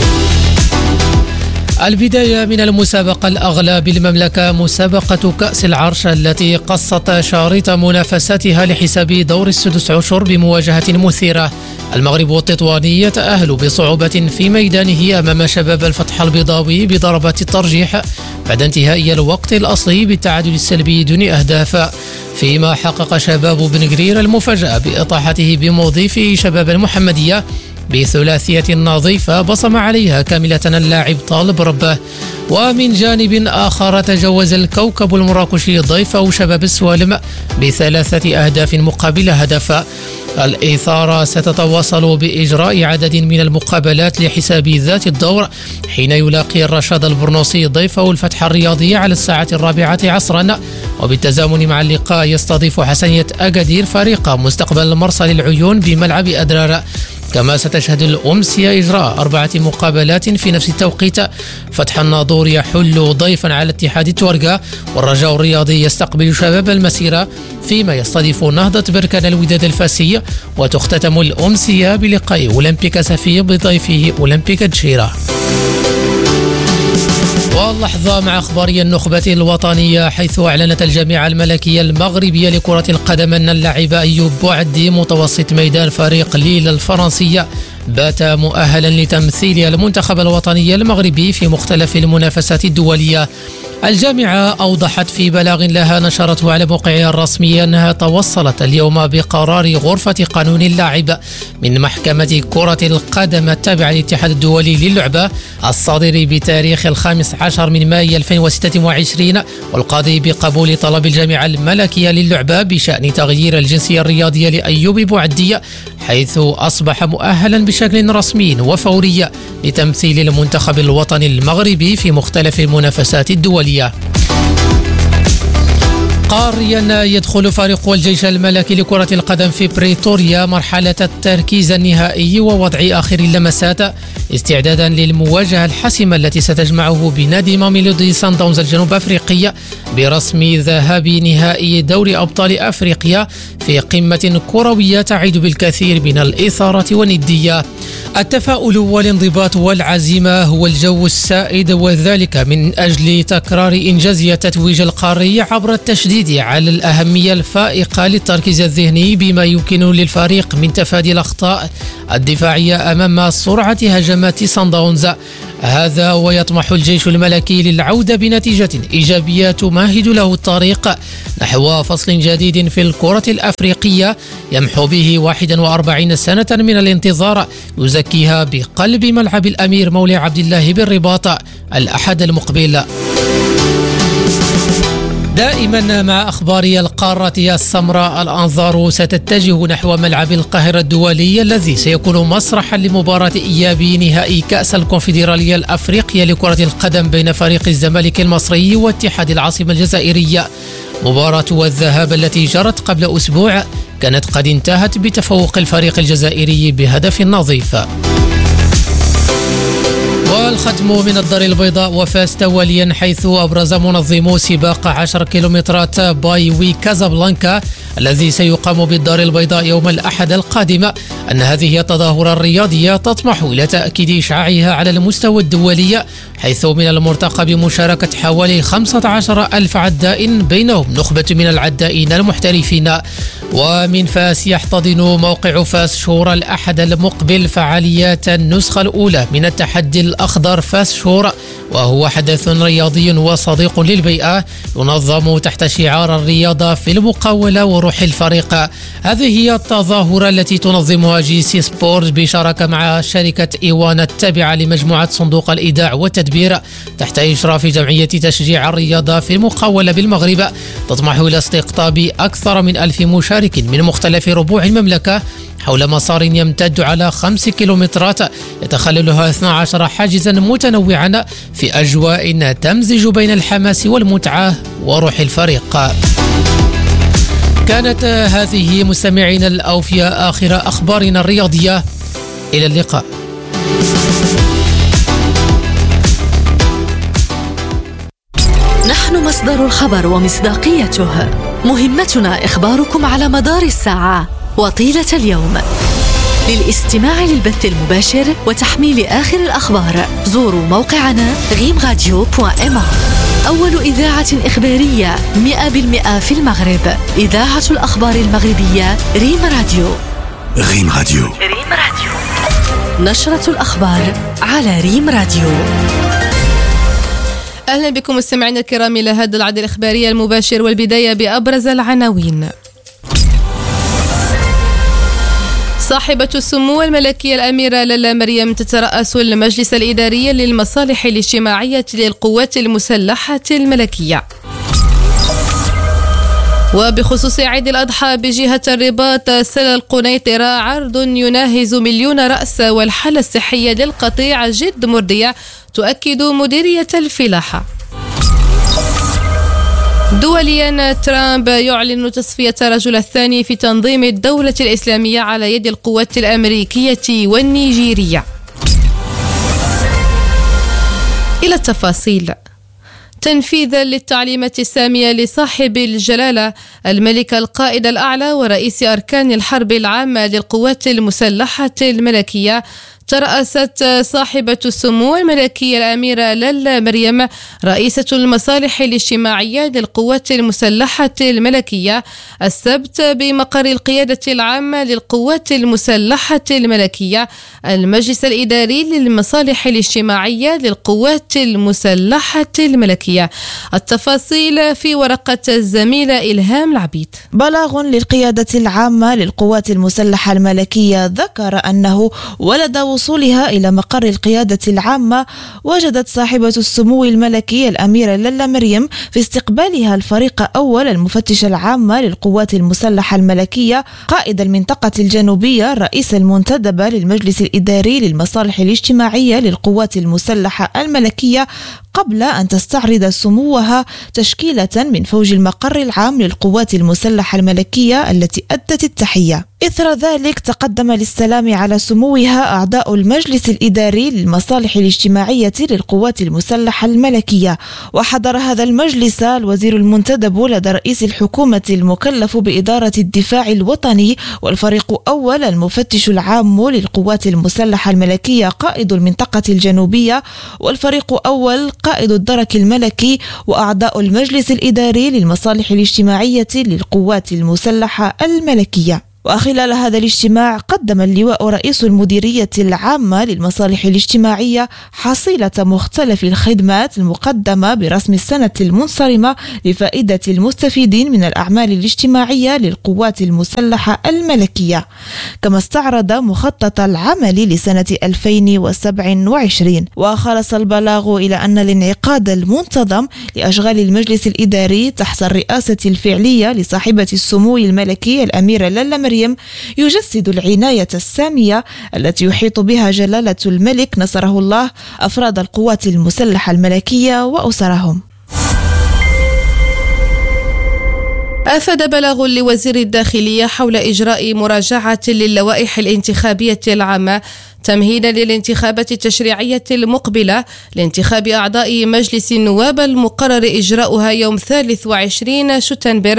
البداية من المسابقة الأغلى بالمملكة، مسابقة كأس العرش التي قصت شارط منافساتها لحساب دور السدس عشر بمواجهة مثيرة. المغرب والتطواني يتأهل بصعوبة في ميدانه أمام شباب الفتح البيضاوي بضربة الترجيح بعد انتهاء الوقت الأصلي بالتعادل السلبي دون أهداف، فيما حقق شباب بن قرير المفاجأة بإطاحته بمضيفه شباب المحمدية بثلاثية نظيفة بصم عليها كاملة اللاعب طالب ربه. ومن جانب آخر تجاوز الكوكب المراكشي ضيفه شباب السوالم ب3 أهداف مقابل هدف. الإثارة ستتواصل بإجراء عدد من المقابلات لحساب ذات الدور حين يلاقي الرشاد البرنوسي ضيفه الفتح الرياضي على الساعة 4 عصرا. وبالتزامن مع اللقاء يستضيف حسنية أكادير فريق مستقبل المرسى للعيون بملعب أدرار. كما ستشهد الأمسية إجراء 4 مقابلات في نفس التوقيت. فتح الناظور يحل ضيفا على اتحاد التورقة، والرجاء الرياضي يستقبل شباب المسيرة، فيما يستضيف نهضة بركان الوداد الفاسي. وتختتم الأمسية بلقاء أولمبيك سفي بضيفه أولمبيك تشيرا. واللحظة مع أخبار النخبة الوطنية، حيث أعلنت الجامعة الملكية المغربية لكرة القدم أن اللاعب أيوب بوعدي متوسط ميدان فريق ليل الفرنسية بات مؤهلا لتمثيل المنتخب الوطني المغربي في مختلف المنافسات الدولية. الجامعة أوضحت في بلاغ لها نشرته على موقعها الرسمي أنها توصلت اليوم بقرار غرفة قانون اللاعب من محكمة كرة القدم التابعة للاتحاد الدولي للعبة الصادر بتاريخ 15 من مايو 2026، والقاضي بقبول طلب الجامعة الملكية للعبة بشأن تغيير الجنسية الرياضية لأيوب بوعدي، حيث أصبح مؤهلا بشكل رسمي وفوري لتمثيل المنتخب الوطني المغربي في مختلف المنافسات الدولية. قاريا يدخل فريق الجيش الملكي لكرة القدم في بريتوريا مرحلة التركيز النهائي ووضع آخر اللمسات استعدادا للمواجهة الحاسمة التي ستجمعه بنادي ماميلودي سان داونز الجنوب أفريقي برسم ذهاب نهائي دوري أبطال أفريقيا في قمة كروية تعيد بالكثير من الإثارة والندية. التفاؤل والانضباط والعزيمة هو الجو السائد، وذلك من أجل تكرار إنجاز التتويج القاري عبر التشديد على الأهمية الفائقة للتركيز الذهني بما يمكن للفريق من تفادي الأخطاء الدفاعية أمام سرعة هجمات صن داونز. هذا ويطمح الجيش الملكي للعودة بنتيجة إيجابية تمهد له الطريق نحو فصل جديد في الكرة الأفريقية يمحو به 41 سنة من الانتظار، يزكيها بقلب ملعب الأمير مولى عبد الله بالرباط الأحد المقبل. دائما مع أخبار القارة السمراء، الأنظار ستتجه نحو ملعب القاهرة الدولي الذي سيكون مسرحا لمباراة إياب نهائي كأس الكونفدرالية الأفريقية لكرة القدم بين فريق الزمالك المصري واتحاد العاصمة الجزائرية. مباراة الذهاب التي جرت قبل أسبوع كانت قد انتهت بتفوق الفريق الجزائري بهدف نظيف. والختم من الدار البيضاء وفاز تواليا، حيث أبرز منظمو سباق 10 كيلومترات بايوي كازابلانكا الذي سيقام بالدار البيضاء يوم الأحد القادم أن هذه التظاهرة الرياضية تطمح إلى تأكيد إشعاعها على المستوى الدولي، حيث من المرتقب مشاركة حوالي 15,000 عداء بينهم نخبة من العدائين المحترفين. ومن فاس يحتضن موقع فاس شور الأحد المقبل فعاليات النسخة الأولى من التحدي الأخضر فاس شور، وهو حدث رياضي وصديق للبيئة ينظم تحت شعار الرياضة في المقاولة وروح الفريق. هذه هي التظاهرة التي تنظمها جي سي سبورت بشراكة مع شركة إيوان التابعة لمجموعة صندوق الإيداع والتدبير تحت إشراف جمعية تشجيع الرياضة في المقاولة بالمغرب، تطمح إلى استقطاب أكثر من 1000 مشارك من مختلف ربوع المملكة حول مسار يمتد على 5 كيلومترات يتخللها 12 حاجزا متنوعا في أجواء تمزج بين الحماس والمتعة وروح الفريق. كانت هذه مستمعينا الأوفياء آخر أخبارنا الرياضية، إلى اللقاء. نحن مصدر الخبر ومصداقيته، مهمتنا إخباركم على مدار الساعة وطيلة اليوم. للاستماع للبث المباشر وتحميل آخر الأخبار زوروا موقعنا غيمراديو.ma. أول إذاعة إخبارية 100% في المغرب، إذاعة الأخبار المغربية ريم راديو. ريم راديو. ريم راديو. نشرة الأخبار على ريم راديو. أهلا بكم مستمعينا الكرام إلى هذا العدد الإخباري المباشر، والبداية بأبرز العناوين. صاحبة السمو الملكية الأميرة لالا مريم تترأس المجلس الإداري للمصالح الاجتماعية للقوات المسلحة الملكية. وبخصوص عيد الأضحى بجهة الرباط سلا القنيطرة، عرض يناهز 1,000,000 رأس والحالة الصحية للقطيع جد مرضية، تؤكد مديرية الفلاحة. دوليا، ترامب يعلن تصفية رجل الثاني في تنظيم الدولة الإسلامية على يد القوات الأمريكية والنيجيرية. إلى التفاصيل. تنفيذا للتعليمات السامية لصاحب الجلالة الملك القائد الأعلى ورئيس أركان الحرب العامة للقوات المسلحة الملكية، ترأست صاحبة السمو الملكية الأميرة لالا مريم رئيسة المصالح الاجتماعية للقوات المسلحة الملكية السبت بمقر القيادة العامة للقوات المسلحة الملكية المجلس الإداري للمصالح الاجتماعية للقوات المسلحة الملكية. التفاصيل في ورقة الزميلة إلهام العبيد. بلاغ للقيادة العامة للقوات المسلحة الملكية ذكر أنه ولد وصولها إلى مقر القيادة العامة وجدت صاحبة السمو الملكي الأميرة لالا مريم في استقبالها الفريق أول المفتش العامة للقوات المسلحة الملكية قائد المنطقة الجنوبية الرئيس المنتدب للمجلس الإداري للمصالح الاجتماعية للقوات المسلحة الملكية قبل أن تستعرض سموها تشكيلة من فوج المقر العام للقوات المسلحة الملكية التي أدت التحية. إثر ذلك تقدم للسلام على سموها أعضاء المجلس الإداري للمصالح الاجتماعية للقوات المسلحة الملكية، وحضر هذا المجلس الوزير المنتدب لدى رئيس الحكومة المكلف بإدارة الدفاع الوطني، والفريق أول المفتش العام للقوات المسلحة الملكية قائد المنطقة الجنوبية، والفريق أول قائد الدرك الملكي، وأعضاء المجلس الإداري للمصالح الاجتماعية للقوات المسلحة الملكية. وخلال هذا الاجتماع قدم اللواء رئيس المديرية العامة للمصالح الاجتماعية حصيلة مختلف الخدمات المقدمة برسم السنة المنصرمة لفائدة المستفيدين من الأعمال الاجتماعية للقوات المسلحة الملكية، كما استعرض مخطط العمل لسنة 2027. وخلص البلاغ إلى أن الانعقاد المنتظم لأشغال المجلس الإداري تحت الرئاسة الفعلية لصاحبة السمو الملكي الأميرة لالا مريم يجسد العناية السامية التي يحيط بها جلالة الملك نصره الله أفراد القوات المسلحة الملكية وأسرهم. أفاد بلاغ لوزير الداخلية حول إجراء مراجعة للوائح الانتخابية العامة تمهيدا للانتخابات التشريعية المقبلة لانتخاب أعضاء مجلس النواب المقرر إجراؤها يوم 23 شتنبر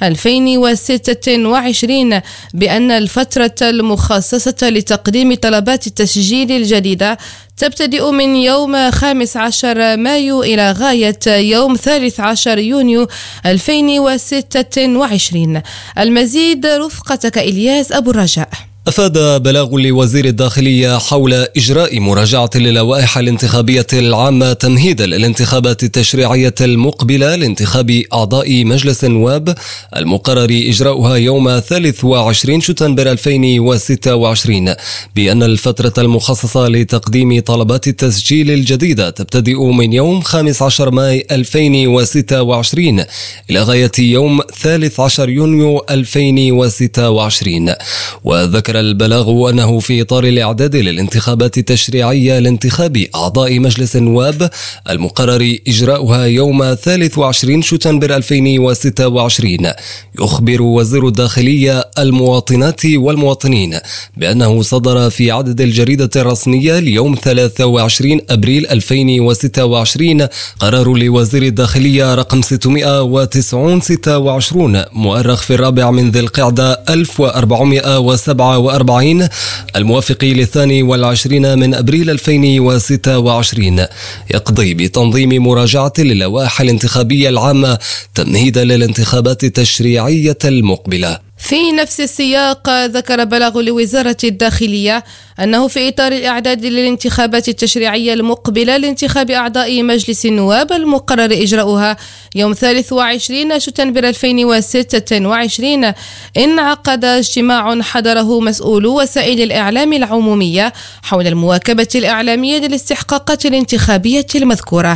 2026، بأن الفترة المخصصة لتقديم طلبات التسجيل الجديدة تبتدئ من يوم 15 مايو إلى غاية يوم 13 يونيو 2026. المزيد رفقتك إلياس أبو الرجاء. أفاد بلاغ لوزير الداخلية حول إجراء مراجعة للوائح الانتخابية العامة تمهيدا للانتخابات التشريعية المقبلة لانتخاب أعضاء مجلس النواب المقرر إجراؤها يوم 23 شتنبر 2026، بأن الفترة المخصصة لتقديم طلبات التسجيل الجديدة تبتدئ من يوم 15 ماي 2026 إلى غاية يوم 13 يونيو 2026. وذكر البلاغ أنه في إطار الإعداد للانتخابات التشريعية لانتخاب أعضاء مجلس النواب المقرر إجراؤها يوم 23 شتنبر 2026، يخبر وزير الداخلية المواطنات والمواطنين بأنه صدر في عدد الجريدة الرسمية ليوم 23 أبريل 2026 قرار لوزير الداخلية رقم 626 مؤرخ في 4 من ذي القعدة 1447 الموافق ل22 من أبريل 2026 يقضي بتنظيم مراجعة للوائح الانتخابية العامة تمهيدا للانتخابات التشريعية المقبلة. في نفس السياق ذكر بلاغ لوزارة الداخلية أنه في إطار الإعداد للانتخابات التشريعية المقبلة لانتخاب أعضاء مجلس النواب المقرر إجراؤها يوم 23 شتنبر 2026 انعقد اجتماع حضره مسؤولو وسائل الإعلام العمومية حول المواكبة الإعلامية للاستحقاقات الانتخابية المذكورة.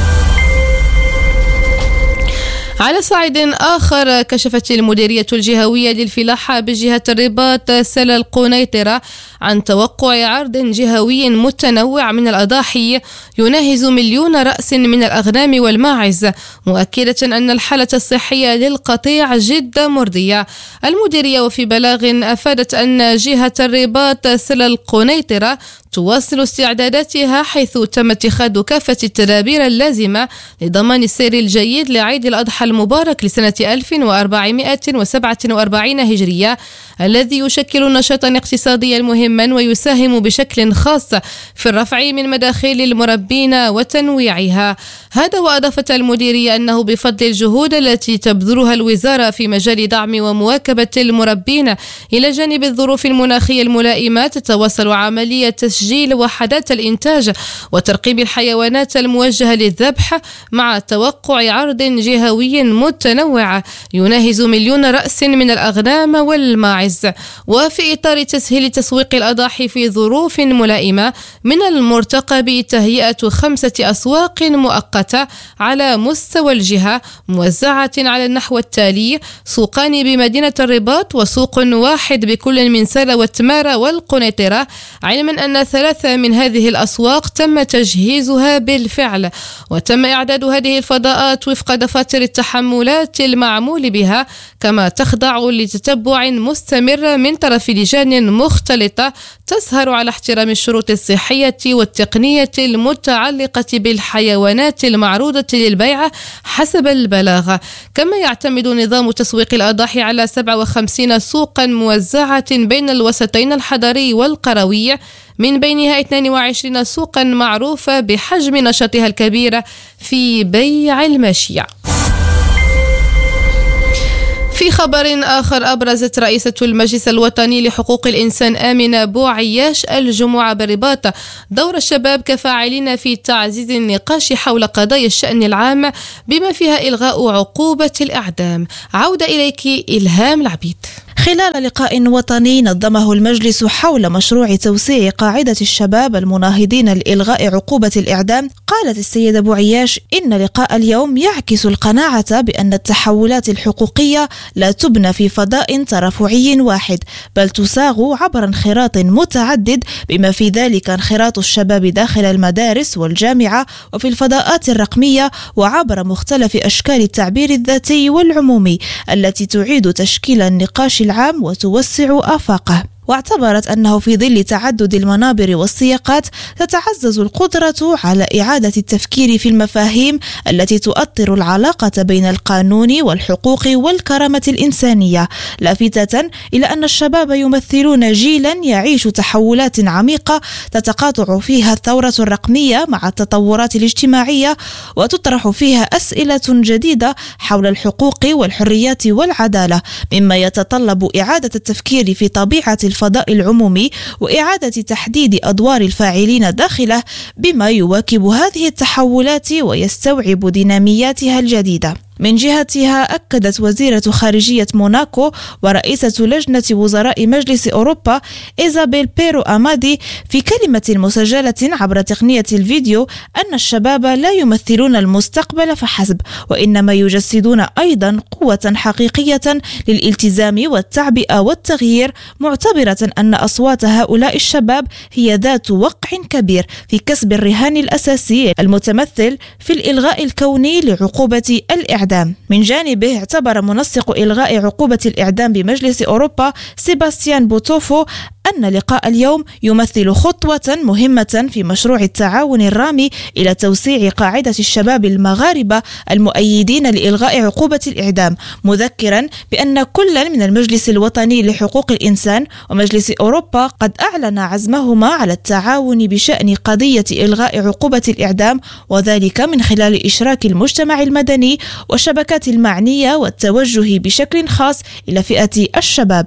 على صعيد آخر، كشفت المديرية الجهوية للفلاحة بجهة الرباط سلا القنيطرة عن توقع عرض جهوي متنوع من الأضاحي يناهز 1,000,000 رأس من الأغنام والماعز، مؤكدة أن الحالة الصحية للقطيع جد مرضية. المديرية وفي بلاغ أفادت أن جهة الرباط سلا القنيطرة تواصل استعداداتها، حيث تم اتخاذ كافة التدابير اللازمة لضمان السير الجيد لعيد الأضحى المبارك لسنة 1447 هجرية، الذي يشكل نشاطا اقتصاديا مهما ويساهم بشكل خاص في الرفع من مداخيل المربين وتنويعها. هذا وأضافت المديرية أنه بفضل الجهود التي تبذلها الوزارة في مجال دعم ومواكبة المربين إلى جانب الظروف المناخية الملائمة، تتواصل عملية تسجيل وحدات الإنتاج وترقيب الحيوانات الموجهة للذبح مع توقع عرض جهوي متنوع يناهز 1,000,000 رأس من الأغنام والماعز. وفي إطار تسهيل تسويق الأضاحي في ظروف ملائمة، من المرتقب تهيئة 5 أسواق مؤقتة على مستوى الجهة موزعة على النحو التالي: سوقان بمدينة الرباط، وسوق واحد بكل من سلا والتمارة والقنيطرة، علما أن 3 من هذه الأسواق تم تجهيزها بالفعل، وتم إعداد هذه الفضاءات وفق دفاتر التحملات المعمول بها، كما تخضع لتتبع مستمر من طرف لجان مختلطة تسهر على احترام الشروط الصحية والتقنية المتعلقة بالحيوانات المعروضة للبيع حسب البلاغة. كما يعتمد نظام تسويق الأضاحي على 57 سوقا موزعة بين الوسطين الحضري والقروي، من بينها 22 سوقا معروفة بحجم نشاطها الكبير في بيع الماشية. في خبر آخر، أبرزت رئيسة المجلس الوطني لحقوق الإنسان آمنة بوعياش الجمعة بالرباط دور الشباب كفاعلين في تعزيز النقاش حول قضايا الشأن العام بما فيها إلغاء عقوبة الإعدام. عودة إليك إلهام العبيد. خلال لقاء وطني نظمه المجلس حول مشروع توسيع قاعدة الشباب المناهضين لإلغاء عقوبة الإعدام، قالت السيدة بوعياش إن لقاء اليوم يعكس القناعة بأن التحولات الحقوقية لا تبنى في فضاء ترفعي واحد، بل تساغ عبر انخراط متعدد، بما في ذلك انخراط الشباب داخل المدارس والجامعة وفي الفضاءات الرقمية، وعبر مختلف أشكال التعبير الذاتي والعمومي التي تعيد تشكيل النقاش العام وتوسع آفاقه. واعتبرت أنه في ظل تعدد المنابر والسياقات تتعزز القدرة على إعادة التفكير في المفاهيم التي تؤطر العلاقة بين القانون والحقوق والكرامة الإنسانية، لافتة إلى أن الشباب يمثلون جيلا يعيش تحولات عميقة تتقاطع فيها الثورة الرقمية مع التطورات الاجتماعية، وتطرح فيها أسئلة جديدة حول الحقوق والحريات والعدالة، مما يتطلب إعادة التفكير في طبيعة الفضاء العمومي وإعادة تحديد أدوار الفاعلين داخله، بما يواكب هذه التحولات ويستوعب دينامياتها الجديدة. من جهتها أكدت وزيرة خارجية موناكو ورئيسة لجنة وزراء مجلس أوروبا إيزابيل بيرو أمادي في كلمة مسجلة عبر تقنية الفيديو أن الشباب لا يمثلون المستقبل فحسب، وإنما يجسدون أيضا قوة حقيقية للالتزام والتعبئة والتغيير، معتبرة أن أصوات هؤلاء الشباب هي ذات وقع كبير في كسب الرهان الأساسي المتمثل في الإلغاء الكوني لعقوبة الإعدام. من جانبه اعتبر منسق إلغاء عقوبة الإعدام بمجلس أوروبا سيباستيان بوتوفو أن لقاء اليوم يمثل خطوة مهمة في مشروع التعاون الرامي إلى توسيع قاعدة الشباب المغاربة المؤيدين لإلغاء عقوبة الإعدام، مذكرا بأن كل من المجلس الوطني لحقوق الإنسان ومجلس أوروبا قد أعلن عزمهما على التعاون بشأن قضية إلغاء عقوبة الإعدام، وذلك من خلال إشراك المجتمع المدني والشبكات المعنية والتوجه بشكل خاص إلى فئة الشباب.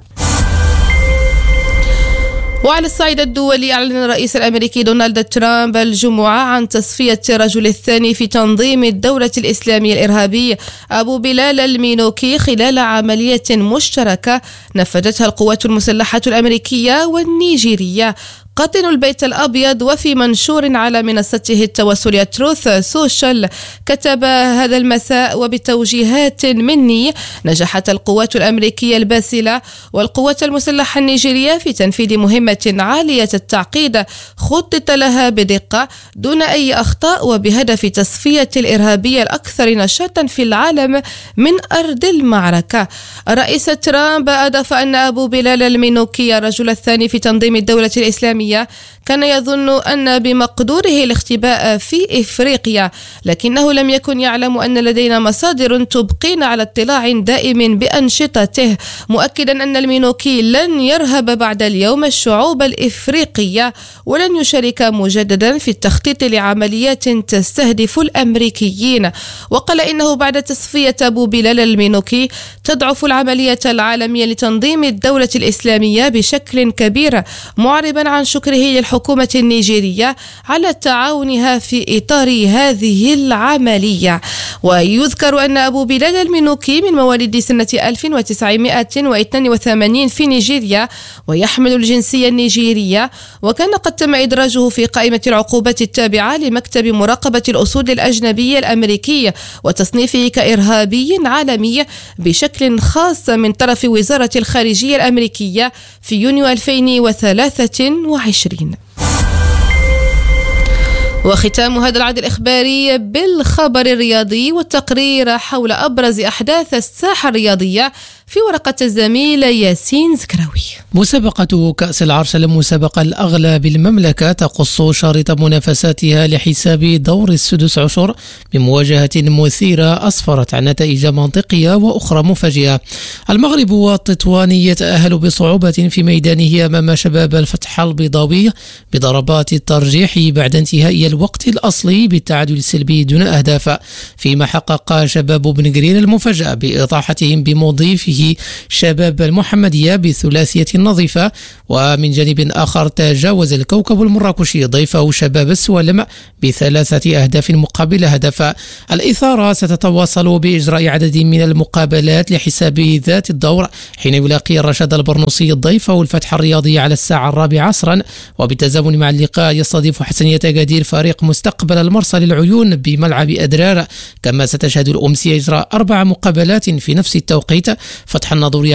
وعلى الصعيد الدولي، أعلن الرئيس الأمريكي دونالد ترامب الجمعة عن تصفية الرجل الثاني في تنظيم الدولة الإسلامية الإرهابي أبو بلال المينوكي خلال عملية مشتركة نفذتها القوات المسلحة الأمريكية والنيجيرية. قاطن البيت الأبيض وفي منشور على منصته التواصلية تروث سوشيال كتب هذا المساء: وبتوجيهات مني نجحت القوات الأمريكية الباسلة والقوات المسلحة النيجيرية في تنفيذ مهمة عالية التعقيد خطط لها بدقة دون أي أخطاء وبهدف تصفية الإرهابية الأكثر نشاطا في العالم من أرض المعركة. الرئيس ترامب أضاف أن أبو بلال المينوكي الرجل الثاني في تنظيم الدولة الإسلامية كان يظن أن بمقدوره الاختباء في إفريقيا، لكنه لم يكن يعلم أن لدينا مصادر تبقين على اطلاع دائم بأنشطته، مؤكدا أن المينوكي لن يرهب بعد اليوم الشعوب الإفريقية ولن يشارك مجددا في التخطيط لعمليات تستهدف الأمريكيين. وقال إنه بعد تصفية أبو بلال المينوكي تضعف العملية العالمية لتنظيم الدولة الإسلامية بشكل كبير، معربا عن شكره للحكومة النيجيرية على تعاونها في إطار هذه العملية. ويذكر أن أبو بلال المينوكي من مواليد سنة 1982 في نيجيريا ويحمل الجنسية النيجيرية، وكان قد تم إدراجه في قائمة العقوبات التابعة لمكتب مراقبة الأصول الأجنبية الأمريكي وتصنيفه كإرهابي عالمي بشكل خاص من طرف وزارة الخارجية الأمريكية في يونيو 2023. وختام هذا العدد الإخباري بالخبر الرياضي والتقرير حول أبرز أحداث الساحة الرياضية في ورقة الزميل ياسين زكراوي. مسابقة كأس العرش المسابقة الأغلى بالمملكة تقص شريط منافساتها لحساب دور السدس عشر بمواجهة مثيرة أسفرت عن نتائج منطقية وأخرى مفاجئة. المغرب والتطوان يتأهل بصعوبة في ميدانه أمام شباب الفتح البيضاوي بضربات الترجيح بعد انتهاء الوقت الأصلي بالتعادل السلبي دون أهداف، فيما حقق شباب بن قرير المفاجأة بإطاحتهم بمضيفه شباب المحمدية بثلاثية نظيفة. ومن جانب آخر تجاوز الكوكب المراكشي ضيفه شباب السوالم بثلاثة أهداف مقابل هدف. الإثارة ستتواصل بإجراء عدد من المقابلات لحساب ذات الدور حين يلاقي الرشاد البرنوسي ضيفه الفتح الرياضي على الساعة 4 عصرا، وبالتزامن مع اللقاء يستضيف حسنية أكادير فريق مستقبل المرسى للعيون بملعب أدرار. كما ستشهد الأمسية إجراء 4 مقابلات في نفس التوقيت. فتح الناظورية